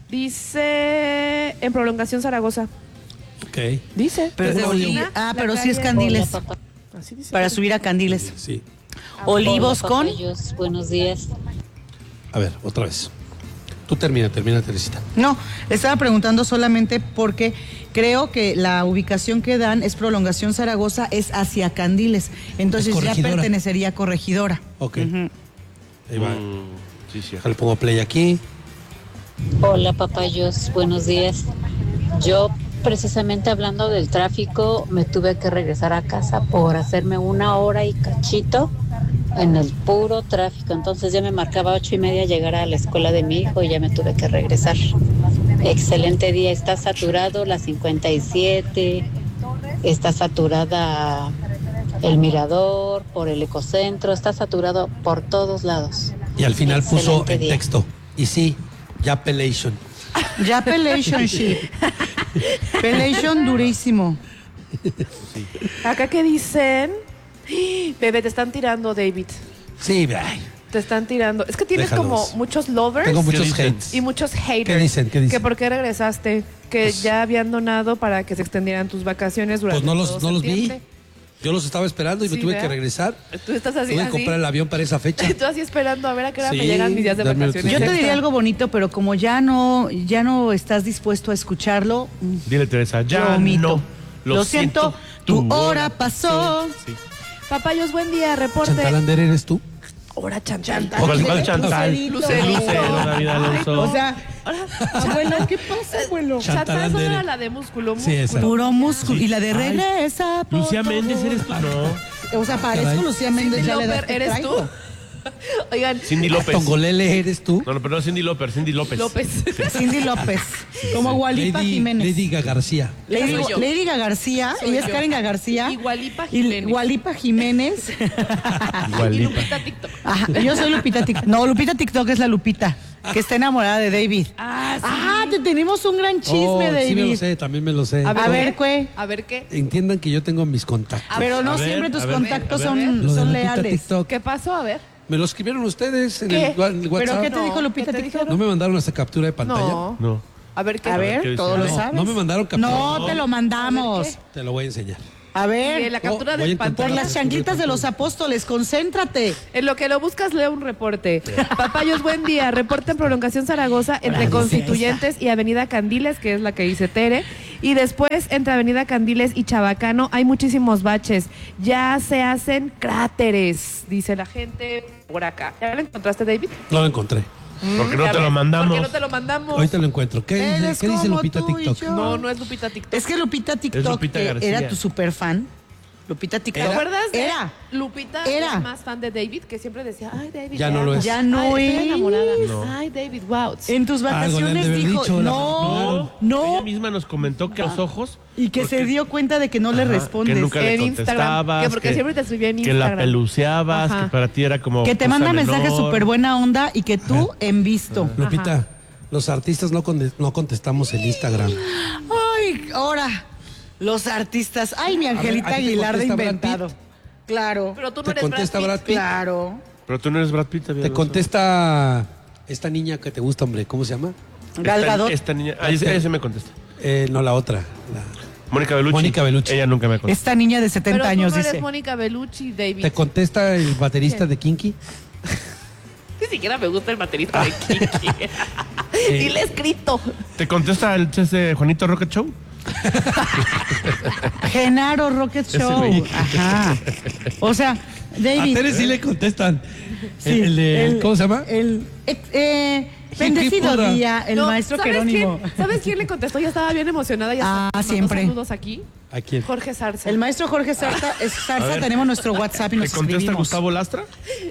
Speaker 25: Dice en Prolongación Zaragoza.
Speaker 7: Ok.
Speaker 25: Dice.
Speaker 1: Pero
Speaker 25: desde
Speaker 1: no,
Speaker 25: esquina,
Speaker 1: ah,
Speaker 25: la
Speaker 1: pero sí es
Speaker 25: calle-
Speaker 1: Candiles.
Speaker 25: Así dice.
Speaker 1: Para subir a Candiles.
Speaker 7: Sí.
Speaker 1: Olivos
Speaker 4: Hola,
Speaker 1: con.
Speaker 4: papayos, buenos días.
Speaker 7: A ver, otra vez. Tú termina, termina, Teresita.
Speaker 1: No, le estaba preguntando solamente porque creo que la ubicación que dan es Prolongación Zaragoza, es hacia Candiles. Entonces
Speaker 7: Es
Speaker 1: ya
Speaker 7: corregidora.
Speaker 1: pertenecería a corregidora.
Speaker 7: Ok.
Speaker 1: Ujú.
Speaker 7: Ahí va.
Speaker 9: Mm, sí, sí.
Speaker 7: Le pongo play aquí.
Speaker 4: Hola papayos, buenos días. Yo precisamente hablando del tráfico me tuve que regresar a casa por hacerme una hora y cachito en el puro tráfico. Entonces ya me marcaba ocho y media llegar a la escuela de mi hijo y ya me tuve que regresar. Excelente día, está saturado la cincuenta y siete, está saturada el Mirador, por el Ecocentro, está saturado por todos lados.
Speaker 7: Y al final puso
Speaker 4: Excelente
Speaker 7: en
Speaker 4: día.
Speaker 7: texto. Y sí, ya pelation.
Speaker 1: Ya Relationship. Relation durísimo.
Speaker 25: Acá que dicen. Bebé, te están tirando, David.
Speaker 7: Sí, ay,
Speaker 25: Te están tirando. Es que tienes
Speaker 7: Déjalos.
Speaker 25: como muchos lovers
Speaker 7: tengo muchos
Speaker 9: dicen?
Speaker 7: hates.
Speaker 25: y muchos haters.
Speaker 7: ¿Qué dicen? ¿Qué dicen?
Speaker 25: Que por qué regresaste, que ya habían donado para que se extendieran tus vacaciones durante
Speaker 7: Pues no los,
Speaker 25: todo
Speaker 7: no los vi.
Speaker 25: septiembre.
Speaker 7: Yo los estaba esperando y me
Speaker 25: Sí,
Speaker 7: tuve
Speaker 25: ¿verdad?
Speaker 7: que regresar.
Speaker 25: Tú estás así,
Speaker 7: Tuve que
Speaker 25: así.
Speaker 7: comprar el avión para esa fecha.
Speaker 25: Tú así esperando a ver a qué hora
Speaker 7: Sí,
Speaker 25: me llegan mis días de
Speaker 7: dame
Speaker 25: vacaciones.
Speaker 1: Yo te
Speaker 25: extra.
Speaker 1: diría algo bonito, pero como ya no, ya no estás dispuesto a escucharlo, mm,
Speaker 9: Dile, Teresa, ya
Speaker 1: lo omito.
Speaker 9: no.
Speaker 1: Lo, siento, tu hora pasó.
Speaker 9: Sí.
Speaker 25: Papayos, buen día, reporte.
Speaker 7: Chantal Ander, ¿eres tú?
Speaker 25: Hora Chantal.
Speaker 9: ¿Cuál, cuál Chantal?
Speaker 1: Lucerito.
Speaker 25: Lucerito.
Speaker 9: Lucero, David Alonso.
Speaker 1: O sea, abuelo, ¿qué pasa, abuelo?
Speaker 7: Chantal
Speaker 25: Chantal solo
Speaker 7: Andere.
Speaker 25: era la de músculo,
Speaker 7: Sí,
Speaker 25: músculo.
Speaker 7: esa.
Speaker 1: Puro músculo. Y la de
Speaker 9: Ay.
Speaker 1: regresa. por
Speaker 9: Lucía
Speaker 1: favor.
Speaker 9: Méndez, ¿eres tú? No.
Speaker 1: O sea, parezco
Speaker 7: Caray.
Speaker 1: Lucía Méndez, ya le
Speaker 25: Loper,
Speaker 1: das que
Speaker 25: ¿eres
Speaker 1: traigo.
Speaker 25: tú? Oigan,
Speaker 9: Cindy López.
Speaker 7: Tongolele, ¿eres tú?
Speaker 9: No, no, pero no Cindy López, Cindy López.
Speaker 25: López.
Speaker 1: Cindy López. Como Gualipa
Speaker 7: Lady,
Speaker 1: Jiménez.
Speaker 7: Lady García.
Speaker 1: Lady,
Speaker 25: Soy yo.
Speaker 1: Lady García,
Speaker 25: Soy
Speaker 1: ella es
Speaker 25: yo.
Speaker 1: Karen García.
Speaker 25: Y Gualipa
Speaker 1: Y
Speaker 25: Jiménez.
Speaker 1: Gualipa Jiménez.
Speaker 25: Y
Speaker 9: Gualipa.
Speaker 25: Lupita TikTok.
Speaker 1: Ajá, yo soy Lupita TikTok. No, Lupita TikTok es la Lupita, que está enamorada de David.
Speaker 25: Ah, sí.
Speaker 1: Ah, te tenemos un gran chisme,
Speaker 7: Oh,
Speaker 1: David.
Speaker 7: sí me lo sé, también me lo sé.
Speaker 1: A ver, a ver, ¿qué?
Speaker 25: A ver qué.
Speaker 7: Entiendan que yo tengo mis contactos.
Speaker 1: Pero no
Speaker 9: A ver,
Speaker 1: siempre tus
Speaker 9: a ver,
Speaker 1: contactos
Speaker 9: a ver.
Speaker 1: son,
Speaker 7: Lo de
Speaker 1: son
Speaker 7: Lupita
Speaker 1: leales.
Speaker 7: TikTok.
Speaker 25: ¿Qué pasó? A ver.
Speaker 7: Me lo escribieron ustedes en
Speaker 25: ¿Qué?
Speaker 7: el, wa- el
Speaker 1: ¿Pero
Speaker 7: WhatsApp.
Speaker 1: qué te
Speaker 25: No,
Speaker 1: dijo Lupita
Speaker 25: ¿qué te
Speaker 1: TikTok?
Speaker 7: ¿No me mandaron esta captura de pantalla?
Speaker 25: No.
Speaker 9: No.
Speaker 25: A ver qué.
Speaker 1: A
Speaker 9: ¿qué
Speaker 1: ver,
Speaker 9: dice?
Speaker 1: todo lo
Speaker 7: No,
Speaker 1: sabes.
Speaker 7: no me mandaron captura.
Speaker 1: No, te lo mandamos.
Speaker 7: Te lo voy a enseñar.
Speaker 1: A A ver.
Speaker 25: Sí, la captura
Speaker 7: Oh,
Speaker 25: del
Speaker 7: voy a
Speaker 25: pantalla.
Speaker 1: Por las changuitas de los apóstoles, concéntrate.
Speaker 25: En lo que lo buscas, leo un reporte. Papayos, buen día. Reporte en prolongación Zaragoza entre
Speaker 1: Gracias.
Speaker 25: Constituyentes y Avenida Candiles, que es la que dice Tere. Y después, entre Avenida Candiles y Chabacano, hay muchísimos baches. Ya se hacen cráteres, dice la gente por acá. ¿Ya lo encontraste, David?
Speaker 7: No lo encontré.
Speaker 9: Porque no
Speaker 25: Ya
Speaker 9: te
Speaker 25: ves,
Speaker 9: lo mandamos.
Speaker 25: Porque no te lo mandamos.
Speaker 7: Ahorita lo encuentro. ¿Qué dice,
Speaker 1: Eres
Speaker 7: ¿qué dice
Speaker 1: como
Speaker 7: Lupita
Speaker 1: tú y
Speaker 7: TikTok?
Speaker 1: yo.
Speaker 25: No, no es Lupita TikTok.
Speaker 1: Es que Lupita TikTok,
Speaker 9: Lupita
Speaker 1: que
Speaker 9: García.
Speaker 1: era tu super fan. Lupita
Speaker 25: ¿Te
Speaker 1: TikTok.
Speaker 25: acuerdas? de
Speaker 1: Era.
Speaker 25: Lupita
Speaker 1: Era.
Speaker 25: es más fan de David, que siempre decía, ay, David.
Speaker 7: Ya no lo es.
Speaker 1: Ya no
Speaker 25: Ay, estoy
Speaker 1: es.
Speaker 25: enamorada.
Speaker 9: No.
Speaker 25: Ay, David, wow.
Speaker 1: En tus
Speaker 7: Algo le han de
Speaker 1: vacaciones
Speaker 7: haber
Speaker 1: dijo,
Speaker 7: dicho, la-
Speaker 1: no, no,
Speaker 9: Ella misma nos comentó que los ojos.
Speaker 1: y que se dio cuenta de que no le
Speaker 9: Ajá,
Speaker 1: respondes.
Speaker 9: que nunca le
Speaker 25: En Instagram,
Speaker 9: contestabas,
Speaker 25: que porque siempre te escribía en
Speaker 9: que la
Speaker 25: Instagram.
Speaker 9: peluceabas,
Speaker 25: Ajá.
Speaker 9: que para ti era como
Speaker 1: Que te
Speaker 9: cosa
Speaker 1: manda mensajes
Speaker 9: menor.
Speaker 1: súper buena onda y que tú en visto.
Speaker 7: Lupita, los artistas no, conde- no contestamos el Instagram.
Speaker 1: Ay, ahora, los artistas. Ay, mi Angelita
Speaker 7: ¿a ti te
Speaker 1: Aguilar de
Speaker 7: contesta Brad
Speaker 1: inventado. Claro.
Speaker 25: Pero tú no
Speaker 7: ¿Te
Speaker 25: eres
Speaker 7: contesta
Speaker 25: Brad
Speaker 7: Brad
Speaker 25: Pitt.
Speaker 7: Pitt?
Speaker 1: Claro.
Speaker 9: Pero tú no eres Brad Pitt.
Speaker 7: Te
Speaker 9: Alonso.
Speaker 7: contesta esta niña que te gusta, hombre. ¿Cómo se llama?
Speaker 1: Gal
Speaker 9: Esta-
Speaker 1: Gadot.
Speaker 9: Esta niña. Ah, ese, ese me contesta.
Speaker 7: Eh, no, la otra. La-
Speaker 9: Mónica Bellucci.
Speaker 7: Mónica Bellucci.
Speaker 9: Ella nunca me contesta.
Speaker 1: Esta niña de setenta
Speaker 25: Pero tú
Speaker 1: años
Speaker 25: no eres
Speaker 1: dice.
Speaker 25: Mónica Bellucci, David.
Speaker 7: ¿Te contesta el baterista de Kinky?
Speaker 25: Ni siquiera me gusta el baterista de Kiki. Y le he escrito.
Speaker 9: ¿Te contesta el ese Juanito Rocket Show?
Speaker 1: Genaro Rocket
Speaker 9: Ese
Speaker 1: Show.
Speaker 9: güey.
Speaker 1: Ajá. O sea,
Speaker 7: A
Speaker 1: David.
Speaker 7: Tere sí le contestan.
Speaker 1: Sí,
Speaker 7: el, el de-
Speaker 1: el-
Speaker 7: ¿Cómo se llama?
Speaker 1: El ex- eh, bendecido
Speaker 7: porra.
Speaker 1: día, el
Speaker 25: No,
Speaker 1: maestro
Speaker 25: ¿sabes
Speaker 1: Jerónimo.
Speaker 25: quién- ¿Sabes quién le contestó? Ya estaba bien emocionada. Ya
Speaker 1: Ah,
Speaker 25: mandó
Speaker 1: siempre.
Speaker 25: saludos aquí.
Speaker 7: ¿A quién?
Speaker 25: Jorge Zarza.
Speaker 1: El maestro Jorge Zarza, es-
Speaker 9: A
Speaker 1: Zarza
Speaker 9: ver.
Speaker 1: tenemos nuestro WhatsApp y
Speaker 9: ¿Te
Speaker 1: nos
Speaker 9: contesta
Speaker 1: escribimos.
Speaker 9: Gustavo Lastra?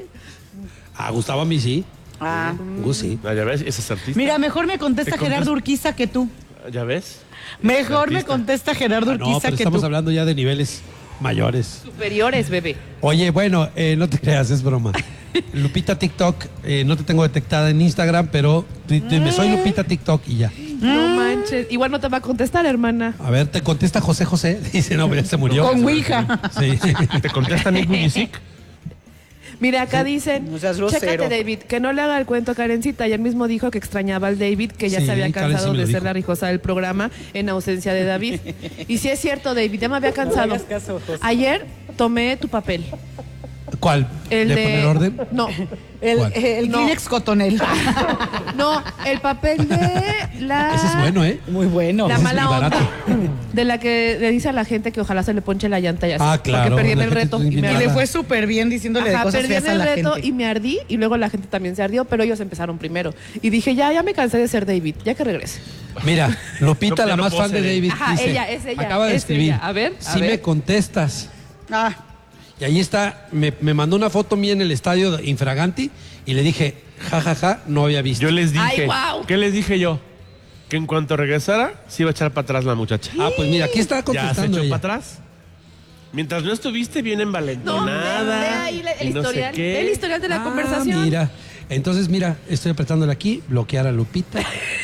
Speaker 7: A Gustavo a mí sí.
Speaker 1: Ah.
Speaker 7: Gus sí.
Speaker 9: Ah, ya ves, ese es artista.
Speaker 1: Mira, mejor me contesta
Speaker 9: ¿Te
Speaker 1: Gerardo
Speaker 9: contesta?
Speaker 1: Urquiza que tú.
Speaker 9: ¿Ya ves?
Speaker 1: Mejor me
Speaker 9: artista.
Speaker 1: contesta Gerardo
Speaker 7: Ah, no,
Speaker 1: Urquiza
Speaker 7: pero
Speaker 1: que
Speaker 7: estamos
Speaker 1: tú.
Speaker 7: hablando ya de niveles mayores.
Speaker 25: Superiores, bebé.
Speaker 7: Oye, bueno, eh, no te creas, es broma. Lupita TikTok, eh, no te tengo detectada en Instagram, pero tú- tú- me soy Lupita TikTok y ya.
Speaker 25: No manches. Igual no te va a contestar, hermana.
Speaker 7: A ver, te contesta José José. Dice, no, pero ya se murió.
Speaker 1: Con Ouija.
Speaker 7: Sí.
Speaker 9: ¿Te contesta Nick Vujicic?
Speaker 25: Mira, acá dicen,
Speaker 1: No seas grosero.
Speaker 25: chécate, David, que no le haga el cuento a Karencita. Ayer mismo dijo que extrañaba al David, que ya
Speaker 7: Sí,
Speaker 25: se había
Speaker 7: Karen
Speaker 25: cansado
Speaker 7: sí me
Speaker 25: de
Speaker 7: lo
Speaker 25: ser
Speaker 7: dijo.
Speaker 25: la rijosa del programa en ausencia de David. Y sí es cierto, David, ya me había cansado.
Speaker 1: hagas caso, José.
Speaker 25: Ayer tomé tu papel.
Speaker 7: ¿Cuál?
Speaker 25: El
Speaker 7: ¿De,
Speaker 25: de,
Speaker 7: poner orden?
Speaker 25: No,
Speaker 1: El,
Speaker 7: ¿Cuál?
Speaker 1: eh, el
Speaker 25: No.
Speaker 1: Kleenex Cotonel.
Speaker 25: no, el papel de la...
Speaker 7: Ese es bueno, ¿eh?
Speaker 1: Muy bueno.
Speaker 25: La
Speaker 7: Ese es
Speaker 25: mala
Speaker 7: muy
Speaker 25: onda.
Speaker 7: barato.
Speaker 25: De la que le dice a la gente que ojalá se le ponche la llanta y así.
Speaker 7: Ah, claro,
Speaker 25: Porque perdí en
Speaker 7: la
Speaker 25: el
Speaker 7: gente
Speaker 25: reto
Speaker 7: es
Speaker 25: y
Speaker 7: bien
Speaker 25: me
Speaker 1: Y
Speaker 7: mala.
Speaker 1: le fue súper bien diciéndole
Speaker 25: Ajá,
Speaker 1: de cosas
Speaker 25: perdí en
Speaker 1: feas a
Speaker 25: el
Speaker 1: la
Speaker 25: reto
Speaker 1: gente.
Speaker 25: y me ardí y luego la gente también se ardió, pero ellos empezaron primero. Y dije, ya, ya me cansé de ser David, ya que regrese.
Speaker 7: Mira, Lupita,
Speaker 9: No,
Speaker 7: la
Speaker 9: no
Speaker 7: más
Speaker 9: puedo
Speaker 7: fan de
Speaker 9: ser, ¿eh?
Speaker 7: David,
Speaker 25: Ajá,
Speaker 7: dice,
Speaker 25: ella, es ella,
Speaker 7: acaba de
Speaker 25: es
Speaker 7: escribir,
Speaker 25: ella. A ver, a
Speaker 7: si
Speaker 25: ver.
Speaker 7: me contestas.
Speaker 1: Ah,
Speaker 7: Y ahí está, me, me mandó una foto mía en el estadio de Infraganti y le dije, jajaja, ja, ja, no había visto.
Speaker 9: Yo les dije.
Speaker 25: Ay, guau.
Speaker 9: ¿Qué les dije yo? Que en cuanto regresara, se iba a echar para atrás la muchacha.
Speaker 7: Ah, pues mira, aquí está
Speaker 9: Ya se
Speaker 7: contestando
Speaker 9: echó
Speaker 7: ella.
Speaker 9: para atrás. Mientras no estuviste bien
Speaker 25: No,
Speaker 9: envalentonada.
Speaker 25: ve ahí la- el
Speaker 9: y no sé
Speaker 25: historial,
Speaker 9: qué.
Speaker 25: ve el historial de la
Speaker 7: Ah,
Speaker 25: conversación.
Speaker 7: mira, entonces mira, estoy apretándole aquí, bloquear a Lupita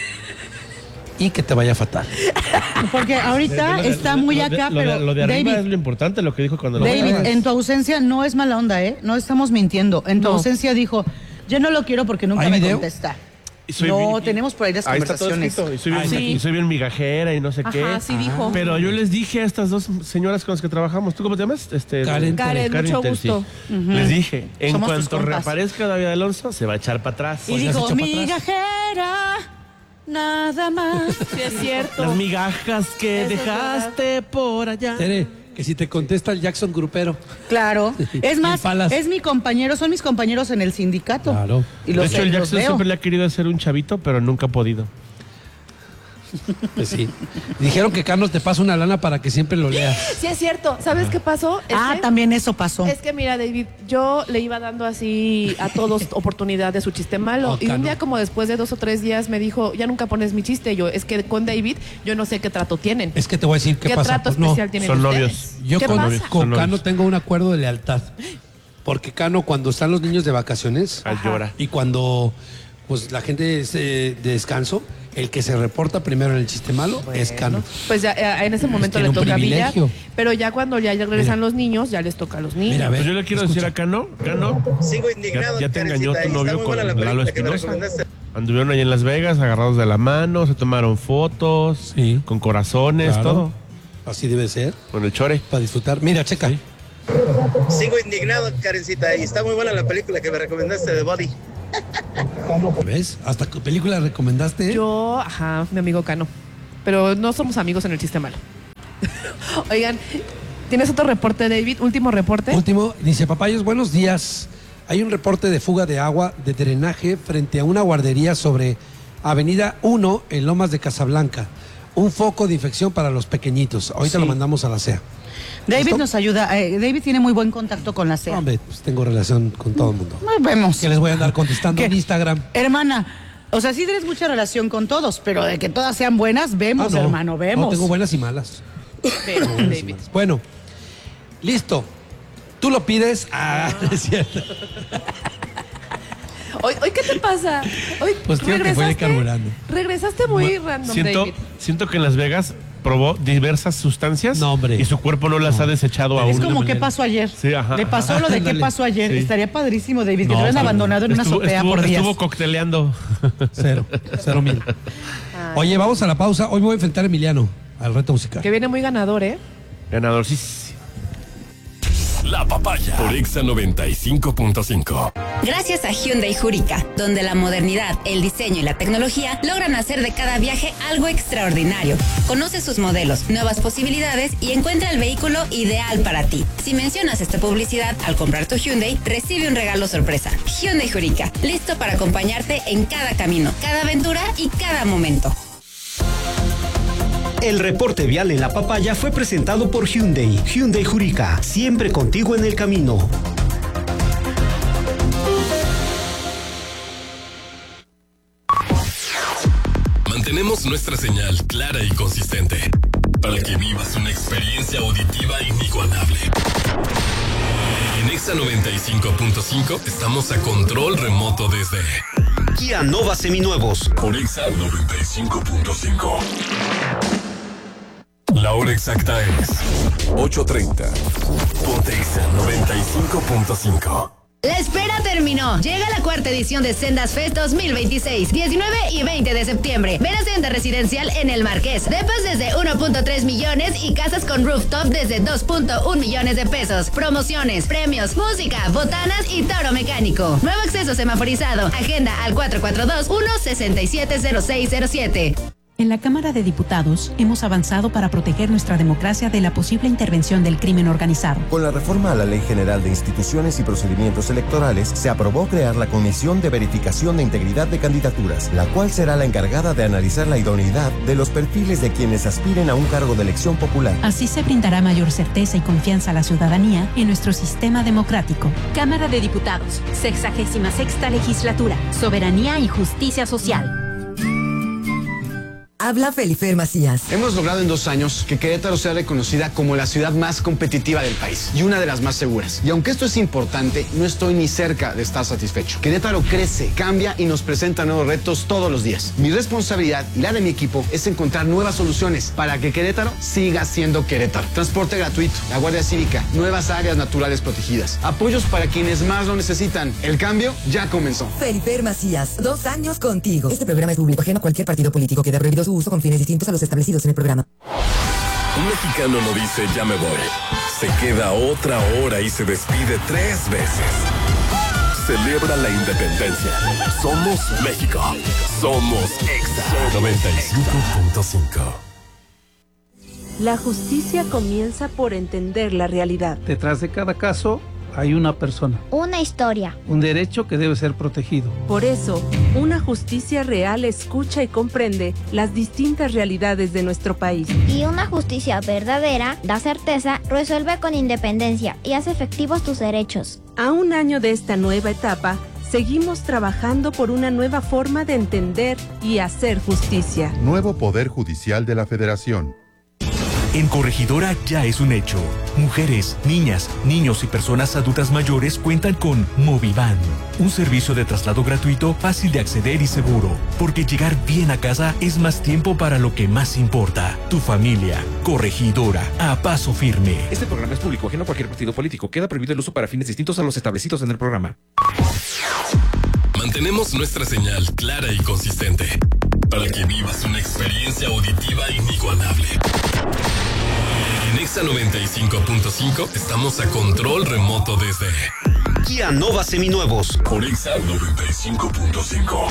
Speaker 7: y que te vaya fatal.
Speaker 1: porque ahorita
Speaker 9: Lo de-
Speaker 1: está
Speaker 9: lo de-
Speaker 1: muy
Speaker 9: lo de-
Speaker 1: acá,
Speaker 9: lo de-
Speaker 1: pero
Speaker 9: Lo de arriba
Speaker 1: David,
Speaker 9: es lo importante, lo que dijo cuando lo
Speaker 1: David,
Speaker 9: grabas.
Speaker 1: en tu ausencia no es mala onda, ¿eh? No estamos mintiendo. En tu
Speaker 25: No.
Speaker 1: ausencia dijo, yo no lo quiero porque nunca
Speaker 7: ¿Hay
Speaker 1: me
Speaker 7: video?
Speaker 1: contesta.
Speaker 9: Y soy
Speaker 1: No,
Speaker 9: bien-
Speaker 1: tenemos por ahí las
Speaker 9: Ahí está todo
Speaker 1: conversaciones.
Speaker 9: escrito. Y soy, bien,
Speaker 25: Ah, sí.
Speaker 9: y soy bien migajera y no sé
Speaker 25: Ajá,
Speaker 9: qué.
Speaker 25: sí dijo.
Speaker 9: Pero yo les dije a estas dos señoras con las que trabajamos, ¿tú cómo te llamas? Este,
Speaker 7: Karen.
Speaker 25: Karen, mucho
Speaker 9: Inter,
Speaker 25: gusto.
Speaker 9: sí. Les dije, en
Speaker 1: Somos tus
Speaker 9: cuanto
Speaker 1: compas.
Speaker 9: reaparezca David Alonso, se va a echar para atrás.
Speaker 1: Y
Speaker 7: Pues ya se
Speaker 1: dijo,
Speaker 7: echó para atrás.
Speaker 1: migajera, nada más.
Speaker 25: Sí, es cierto.
Speaker 9: Las migajas que
Speaker 25: Eso es
Speaker 9: dejaste por allá.
Speaker 7: Tere, que si te contesta el Jackson Grupero.
Speaker 1: Claro. Es más,
Speaker 7: Impalas.
Speaker 1: es mi compañero, son mis compañeros en el sindicato.
Speaker 7: Claro.
Speaker 1: Y
Speaker 9: De
Speaker 1: los,
Speaker 9: hecho, el
Speaker 1: los
Speaker 9: Jackson
Speaker 1: veo.
Speaker 9: siempre le ha querido hacer un chavito, pero nunca ha podido.
Speaker 7: Pues sí. Dijeron que Carlos te pasa una lana para que siempre lo leas.
Speaker 25: Sí, es cierto. ¿Sabes qué pasó? Es
Speaker 1: Ah,
Speaker 25: que-
Speaker 1: también eso pasó.
Speaker 25: Es que mira, David, yo le iba dando así a todos oportunidad de su chiste malo.
Speaker 7: Oh,
Speaker 25: y un
Speaker 7: Cano.
Speaker 25: día, como después de dos o tres días, me dijo, ya nunca pones mi chiste. Yo, es que con David, yo no sé qué trato tienen.
Speaker 7: Es que te voy a decir qué,
Speaker 25: ¿Qué
Speaker 7: pasa.
Speaker 25: trato
Speaker 7: Pues no,
Speaker 25: especial tienen
Speaker 9: son
Speaker 25: ustedes?
Speaker 9: novios.
Speaker 7: yo
Speaker 25: ¿Qué
Speaker 7: con,
Speaker 25: pasa?
Speaker 7: con
Speaker 9: Son
Speaker 7: Cano
Speaker 9: novios.
Speaker 7: tengo un acuerdo de lealtad. Porque Cano, cuando están los niños de vacaciones
Speaker 9: Ay, llora.
Speaker 7: y cuando pues la gente es eh, de descanso, el que se reporta primero en el chiste malo es Cano.
Speaker 25: Pues ya eh, en ese momento
Speaker 7: tiene
Speaker 25: le
Speaker 7: un
Speaker 25: toca a Villa,
Speaker 7: privilegio.
Speaker 25: pero ya cuando ya regresan
Speaker 7: Mira.
Speaker 25: los niños, ya les toca a los niños.
Speaker 7: Mira, a ver,
Speaker 9: Pues yo le quiero
Speaker 7: escucha.
Speaker 9: decir a Cano, Cano,
Speaker 5: Sigo
Speaker 9: ya,
Speaker 5: indignado.
Speaker 9: ya te
Speaker 5: Karencita,
Speaker 9: engañó
Speaker 5: y
Speaker 9: tu
Speaker 5: está
Speaker 9: novio
Speaker 5: muy
Speaker 9: con
Speaker 5: buena la
Speaker 9: Lalo
Speaker 5: película que me
Speaker 9: Espinosa.
Speaker 5: recomendaste.
Speaker 9: Anduvieron ahí en Las Vegas, agarrados de la mano, se tomaron fotos,
Speaker 7: Sí.
Speaker 9: con corazones,
Speaker 7: Claro.
Speaker 9: todo.
Speaker 7: Así debe ser.
Speaker 9: Con el chore.
Speaker 7: Para disfrutar. Mira, checa. ¿Sí?
Speaker 5: Sigo indignado, Karencita, y está muy buena la película que me recomendaste de Body.
Speaker 7: ¿Ves? ¿Hasta qué película recomendaste?
Speaker 25: Yo, ajá, mi amigo Cano. Pero no somos amigos en el chiste malo. Oigan, ¿tienes otro reporte, David? Último reporte.
Speaker 7: Último, dice Papayos, buenos días. Hay un reporte de fuga de agua de drenaje frente a una guardería sobre Avenida uno en Lomas de Casablanca. Un foco de infección para los pequeñitos. Ahorita
Speaker 1: Sí.
Speaker 7: lo mandamos a la C E A.
Speaker 1: David
Speaker 7: ¿Listo?
Speaker 1: nos ayuda. eh, David tiene muy buen contacto con la C E A.
Speaker 7: Hombre, pues tengo relación con todo el mundo.
Speaker 1: Nos vemos.
Speaker 7: Que les voy a andar contestando
Speaker 1: ¿Qué?
Speaker 7: en Instagram.
Speaker 1: Hermana, o sea, sí tienes mucha relación con todos, pero de que todas sean buenas, vemos,
Speaker 7: Ah, no.
Speaker 1: hermano, vemos.
Speaker 7: No, tengo buenas y malas.
Speaker 25: Vemos,
Speaker 7: Buenas y
Speaker 25: David.
Speaker 7: malas. Bueno, listo. Tú lo pides. Ah, es cierto.
Speaker 25: Hoy, hoy, ¿qué te pasa? Hoy
Speaker 7: Pues creo que fue carburando.
Speaker 25: Regresaste muy random,
Speaker 9: Siento,
Speaker 25: David.
Speaker 9: siento que en Las Vegas probó diversas sustancias y su cuerpo no las ha desechado aún.
Speaker 1: Es como qué pasó ayer.
Speaker 9: Sí, ajá.
Speaker 1: Le pasó lo de qué
Speaker 9: Ándale.
Speaker 1: pasó ayer.
Speaker 9: Sí.
Speaker 1: Estaría padrísimo, David, que
Speaker 9: No,
Speaker 1: te hubieran
Speaker 9: sí.
Speaker 1: abandonado en una
Speaker 9: Estuvo-
Speaker 1: azotea
Speaker 9: estuvo-
Speaker 1: por días.
Speaker 9: Estuvo cocteleando.
Speaker 7: Cero, cero mil. Oye, vamos a la pausa. Hoy me voy a enfrentar a Emiliano al reto musical.
Speaker 25: Que viene muy ganador, ¿eh?
Speaker 9: Ganador, sí.
Speaker 3: La Papaya por Exa noventa y cinco punto cinco.
Speaker 8: Gracias a Hyundai Jurica, donde la modernidad, el diseño y la tecnología logran hacer de cada viaje algo extraordinario. Conoce sus modelos, nuevas posibilidades y encuentra el vehículo ideal para ti. Si mencionas esta publicidad al comprar tu Hyundai, recibe un regalo sorpresa. Hyundai Jurica, listo para acompañarte en cada camino, cada aventura y cada momento.
Speaker 6: El reporte vial en La Papaya fue presentado por Hyundai. Hyundai Jurica, siempre contigo en el camino.
Speaker 3: Mantenemos nuestra señal clara y consistente para que vivas una experiencia auditiva inigualable. En Exa noventa y cinco punto cinco estamos a control remoto desde
Speaker 6: Kia Nova Seminuevos.
Speaker 3: por Exa noventa y cinco punto cinco. La hora exacta es ocho treinta. Ponte Exa noventa y cinco punto cinco.
Speaker 8: La espera terminó. Llega la cuarta edición de Sendas Fest dos mil veintiséis, diecinueve y veinte de septiembre. Ven a Senda Residencial en El Marqués. Depas desde uno punto tres millones y casas con rooftop desde dos punto uno millones de pesos. Promociones, premios, música, botanas y toro mecánico. Nuevo acceso semaforizado. Agenda al cuatro cuatro dos, uno seis siete cero seis cero siete.
Speaker 18: En la Cámara de Diputados hemos avanzado para proteger nuestra democracia de la posible intervención del crimen organizado.
Speaker 10: Con la reforma a la Ley General de Instituciones y Procedimientos Electorales, se aprobó crear la Comisión de Verificación de Integridad de Candidaturas, la cual será la encargada de analizar la idoneidad de los perfiles de quienes aspiren a un cargo de elección popular.
Speaker 18: Así se brindará mayor certeza y confianza a la ciudadanía en nuestro sistema democrático.
Speaker 11: Cámara de Diputados, sexagésima sexta legislatura, soberanía y justicia social.
Speaker 22: Habla Felifer Macías.
Speaker 23: Hemos logrado en dos años que Querétaro sea reconocida como la ciudad más competitiva del país y una de las más seguras. Y aunque esto es importante, no estoy ni cerca de estar satisfecho. Querétaro crece, cambia y nos presenta nuevos retos todos los días. Mi responsabilidad y la de mi equipo es encontrar nuevas soluciones para que Querétaro siga siendo Querétaro. Transporte gratuito, la Guardia Cívica, nuevas áreas naturales protegidas, apoyos para quienes más lo necesitan. El cambio ya comenzó.
Speaker 22: Felifer Macías, dos años contigo. Este programa es público ajeno a cualquier partido político. Queda prohibido su uso con fines distintos a los establecidos en el programa.
Speaker 3: Un mexicano no dice ya me voy. Se queda otra hora y se despide tres veces. Celebra la independencia. Somos México. Somos Exa noventa y cinco punto cinco.
Speaker 12: La justicia comienza por entender la realidad.
Speaker 26: Detrás de cada caso hay una persona,
Speaker 27: una historia,
Speaker 26: un derecho que debe ser protegido.
Speaker 12: Por eso, una justicia real escucha y comprende las distintas realidades de nuestro país.
Speaker 27: Y una justicia verdadera da certeza, resuelve con independencia y hace efectivos tus derechos.
Speaker 12: A un año de esta nueva etapa, seguimos trabajando por una nueva forma de entender y hacer justicia.
Speaker 28: Nuevo Poder Judicial de la Federación.
Speaker 29: En Corregidora ya es un hecho. Mujeres, niñas, niños y personas adultas mayores cuentan con Movivan, un servicio de traslado gratuito, fácil de acceder y seguro. Porque llegar bien a casa es más tiempo para lo que más importa, tu familia. Corregidora, a paso firme.
Speaker 30: Este programa es público, ajeno a cualquier partido político. Queda prohibido el uso para fines distintos a los establecidos en el programa.
Speaker 3: Mantenemos nuestra señal clara y consistente para que vivas una experiencia auditiva inigualable. Exa noventa y cinco punto cinco estamos a control remoto desde
Speaker 6: Kia Nova Seminuevos.
Speaker 3: Por Exa noventa y cinco punto cinco.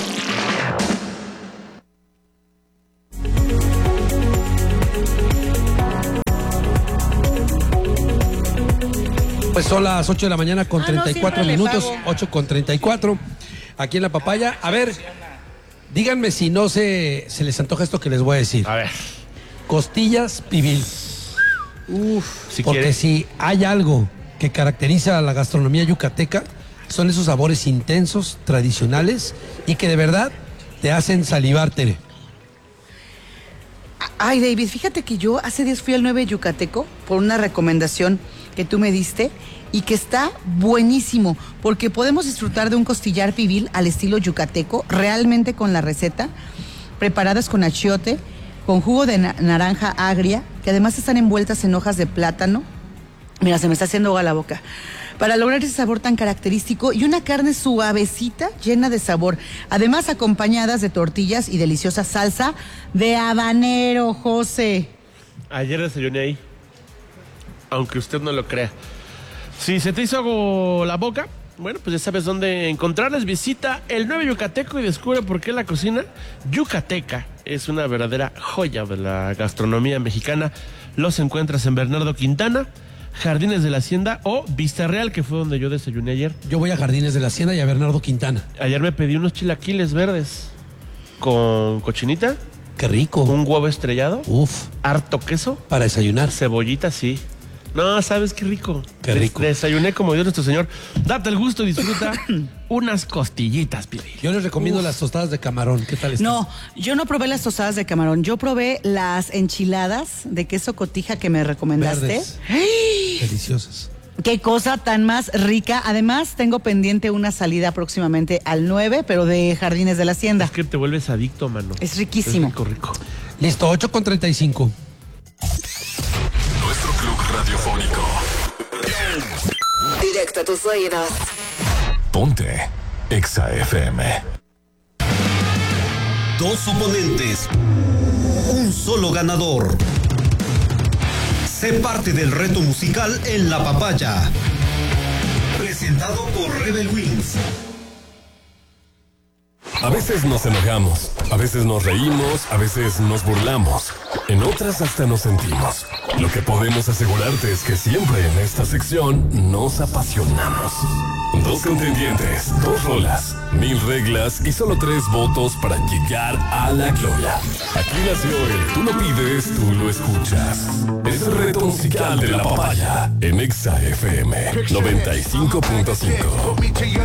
Speaker 7: Pues son las ocho de la mañana con
Speaker 1: Ah,
Speaker 7: treinta y cuatro
Speaker 1: no, siempre le
Speaker 7: minutos,
Speaker 1: pago.
Speaker 7: ocho con treinta y cuatro, aquí en La Papaya. A ver, díganme si no se, se les antoja esto que les voy a decir.
Speaker 9: A ver.
Speaker 7: Costillas pibil.
Speaker 9: Uf, si
Speaker 7: Porque
Speaker 9: quieres.
Speaker 7: si hay algo que caracteriza a la gastronomía yucateca, son esos sabores intensos, tradicionales y que de verdad te hacen salivar, Tere.
Speaker 1: Ay, David, fíjate que yo hace días fui al nueve Yucateco por una recomendación que tú me diste y que está buenísimo, porque podemos disfrutar de un costillar pibil al estilo yucateco, realmente con la receta, preparadas con achiote, con jugo de na- naranja agria, que además están envueltas en hojas de plátano. Mira, se me está haciendo agua la boca. Para lograr ese sabor tan característico y una carne suavecita, llena de sabor. Además, acompañadas de tortillas y deliciosa salsa de habanero, José.
Speaker 9: Ayer desayuné ahí. Aunque usted no lo crea. Si se te hizo algo la boca, bueno, pues ya sabes dónde encontrarles. Visita el nueve Yucateco y descubre por qué la cocina yucateca es una verdadera joya de la gastronomía mexicana. Los encuentras en Bernardo Quintana, Jardines de la Hacienda o Vista Real, que fue donde yo desayuné ayer.
Speaker 7: Yo voy a Jardines de la Hacienda y a Bernardo Quintana.
Speaker 9: Ayer me pedí unos chilaquiles verdes con cochinita.
Speaker 7: Qué rico.
Speaker 9: Un huevo estrellado.
Speaker 7: Uf.
Speaker 9: Harto queso.
Speaker 7: Para desayunar.
Speaker 9: Cebollita, sí. No, ¿sabes qué rico?
Speaker 7: Qué rico.
Speaker 9: Des- desayuné como Dios nuestro Señor. Date el gusto y disfruta unas costillitas, pibil.
Speaker 7: Yo les recomiendo
Speaker 1: Uf.
Speaker 7: las tostadas de camarón. ¿Qué tal están?
Speaker 1: No, yo no probé las tostadas de camarón. Yo probé las enchiladas de queso cotija que me recomendaste.
Speaker 7: Verdes.
Speaker 1: ¡Ay!
Speaker 7: Deliciosas.
Speaker 1: Qué cosa tan más rica. Además, tengo pendiente una salida próximamente al nueve, pero de Jardines de la Hacienda.
Speaker 9: Es que te vuelves adicto, mano.
Speaker 1: Es riquísimo.
Speaker 9: Es rico, rico.
Speaker 7: Listo, ocho con treinta y cinco.
Speaker 3: Nuestro club radiofónico.
Speaker 22: Directo a tus oídos.
Speaker 3: Ponte Exa F M.
Speaker 6: Dos oponentes, un solo ganador. Sé parte del reto musical en La Papaya. Presentado por Rebel Wings.
Speaker 3: A veces nos enojamos, a veces nos reímos, a veces nos burlamos. En otras hasta nos sentimos. Lo que podemos asegurarte es que siempre en esta sección nos apasionamos. Dos contendientes, dos rolas, mil reglas y solo tres votos para llegar a la gloria. Aquí nació el Tú lo pides, tú lo escuchas. Es el reto musical de La Papaya en Exa F M noventa y cinco punto cinco.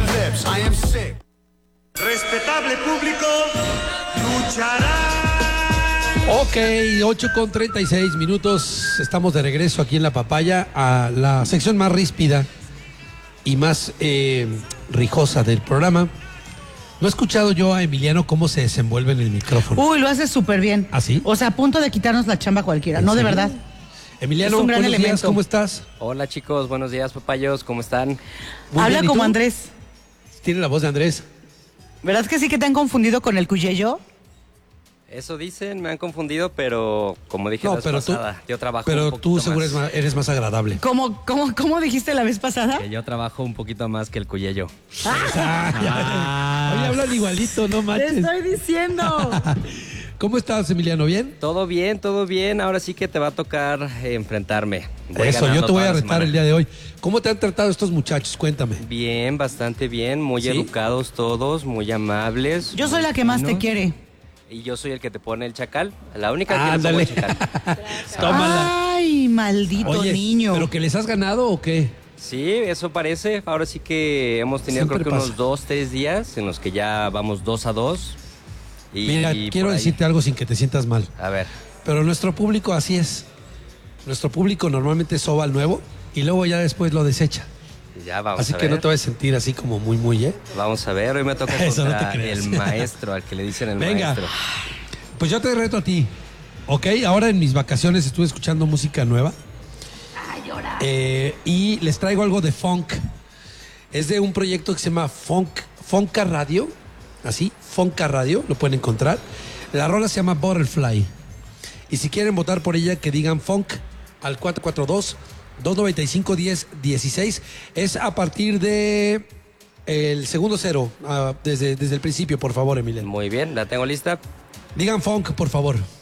Speaker 2: Respetable público, luchará.
Speaker 7: Ok, ocho con treinta y seis minutos. Estamos de regreso aquí en La Papaya a la sección más ríspida y más eh, rijosa del programa. No he escuchado yo a Emiliano cómo se desenvuelve en el micrófono.
Speaker 1: Uy, lo hace súper bien.
Speaker 7: ¿Ah, sí?
Speaker 1: O sea, a punto de quitarnos la chamba cualquiera.
Speaker 7: ¿En
Speaker 1: No, de
Speaker 7: serio?
Speaker 1: verdad.
Speaker 7: Emiliano,
Speaker 1: Es un gran
Speaker 7: buenos días,
Speaker 1: elemento.
Speaker 7: ¿cómo estás?
Speaker 13: Hola chicos, buenos días papayos, ¿cómo están?
Speaker 7: Muy
Speaker 1: Habla
Speaker 7: bien, ¿y
Speaker 1: como
Speaker 7: tú?
Speaker 1: Andrés.
Speaker 7: Tiene la voz de Andrés.
Speaker 1: ¿Verdad que sí que te han confundido con el Cuyeyo?
Speaker 13: Eso dicen, me han confundido, pero como dije
Speaker 7: No,
Speaker 13: la vez
Speaker 7: pero tú-
Speaker 13: pasada, yo trabajo
Speaker 7: Pero
Speaker 13: un
Speaker 7: tú
Speaker 13: poquito
Speaker 7: seguro
Speaker 13: más.
Speaker 7: eres más, eres más agradable.
Speaker 1: ¿Cómo, cómo, cómo dijiste la vez pasada?
Speaker 13: Que yo trabajo un poquito más que el Cuyello.
Speaker 7: Ah, Oye, hablan igualito, no
Speaker 1: Te
Speaker 7: manches.
Speaker 1: estoy diciendo.
Speaker 7: ¿Cómo estás, Emiliano? ¿Bien?
Speaker 13: Todo bien, todo bien, ahora sí que te va a tocar eh, enfrentarme. Voy
Speaker 7: Eso, yo
Speaker 13: ganando
Speaker 7: te voy
Speaker 13: toda
Speaker 7: a
Speaker 13: la
Speaker 7: retar
Speaker 13: semana.
Speaker 7: el día de hoy. ¿Cómo te han tratado estos muchachos? Cuéntame.
Speaker 13: Bien, bastante bien, muy
Speaker 7: ¿Sí?
Speaker 13: educados todos, muy amables.
Speaker 1: Yo soy la que más te
Speaker 13: finos.
Speaker 1: quiere.
Speaker 13: Y yo soy el que te pone el chacal, la única que
Speaker 7: Ándale.
Speaker 13: le pongo el chacal.
Speaker 7: Tómala.
Speaker 1: Ay, maldito
Speaker 7: Oye,
Speaker 1: niño.
Speaker 7: ¿pero que les has ganado o qué?
Speaker 13: Sí, eso parece. Ahora sí que hemos tenido
Speaker 7: Siempre
Speaker 13: creo que
Speaker 7: pasa.
Speaker 13: unos dos, tres días en los que ya vamos dos a dos. Y,
Speaker 7: Mira,
Speaker 13: y
Speaker 7: quiero
Speaker 13: por ahí-
Speaker 7: decirte algo sin que te sientas mal.
Speaker 13: A ver,
Speaker 7: Pero nuestro público así es. Nuestro público normalmente soba al nuevo y luego ya después lo desecha.
Speaker 13: ya vamos
Speaker 7: Así
Speaker 13: a
Speaker 7: que
Speaker 13: ver.
Speaker 7: no te vas a sentir así como muy, muy, ¿eh?
Speaker 13: Vamos a ver, hoy me toca
Speaker 7: Eso no te
Speaker 13: contra
Speaker 7: creas.
Speaker 13: el maestro, al que le dicen el
Speaker 7: Venga.
Speaker 13: maestro.
Speaker 7: Pues yo te reto a ti, ¿ok? Ahora en mis vacaciones estuve escuchando música nueva. Eh, y les traigo algo de funk. Es de un proyecto que se llama Funk, Fonka Radio. Así, Fonka Radio, lo pueden encontrar. La rola se llama Butterfly. Y si quieren votar por ella, que digan funk al cuatro cuatro dos, dos nueve cinco, uno cero uno seis. Es a partir de el segundo cero, uh, desde, desde el principio, por favor, Emiliano.
Speaker 13: Muy bien, la tengo lista.
Speaker 7: Digan funk, por favor.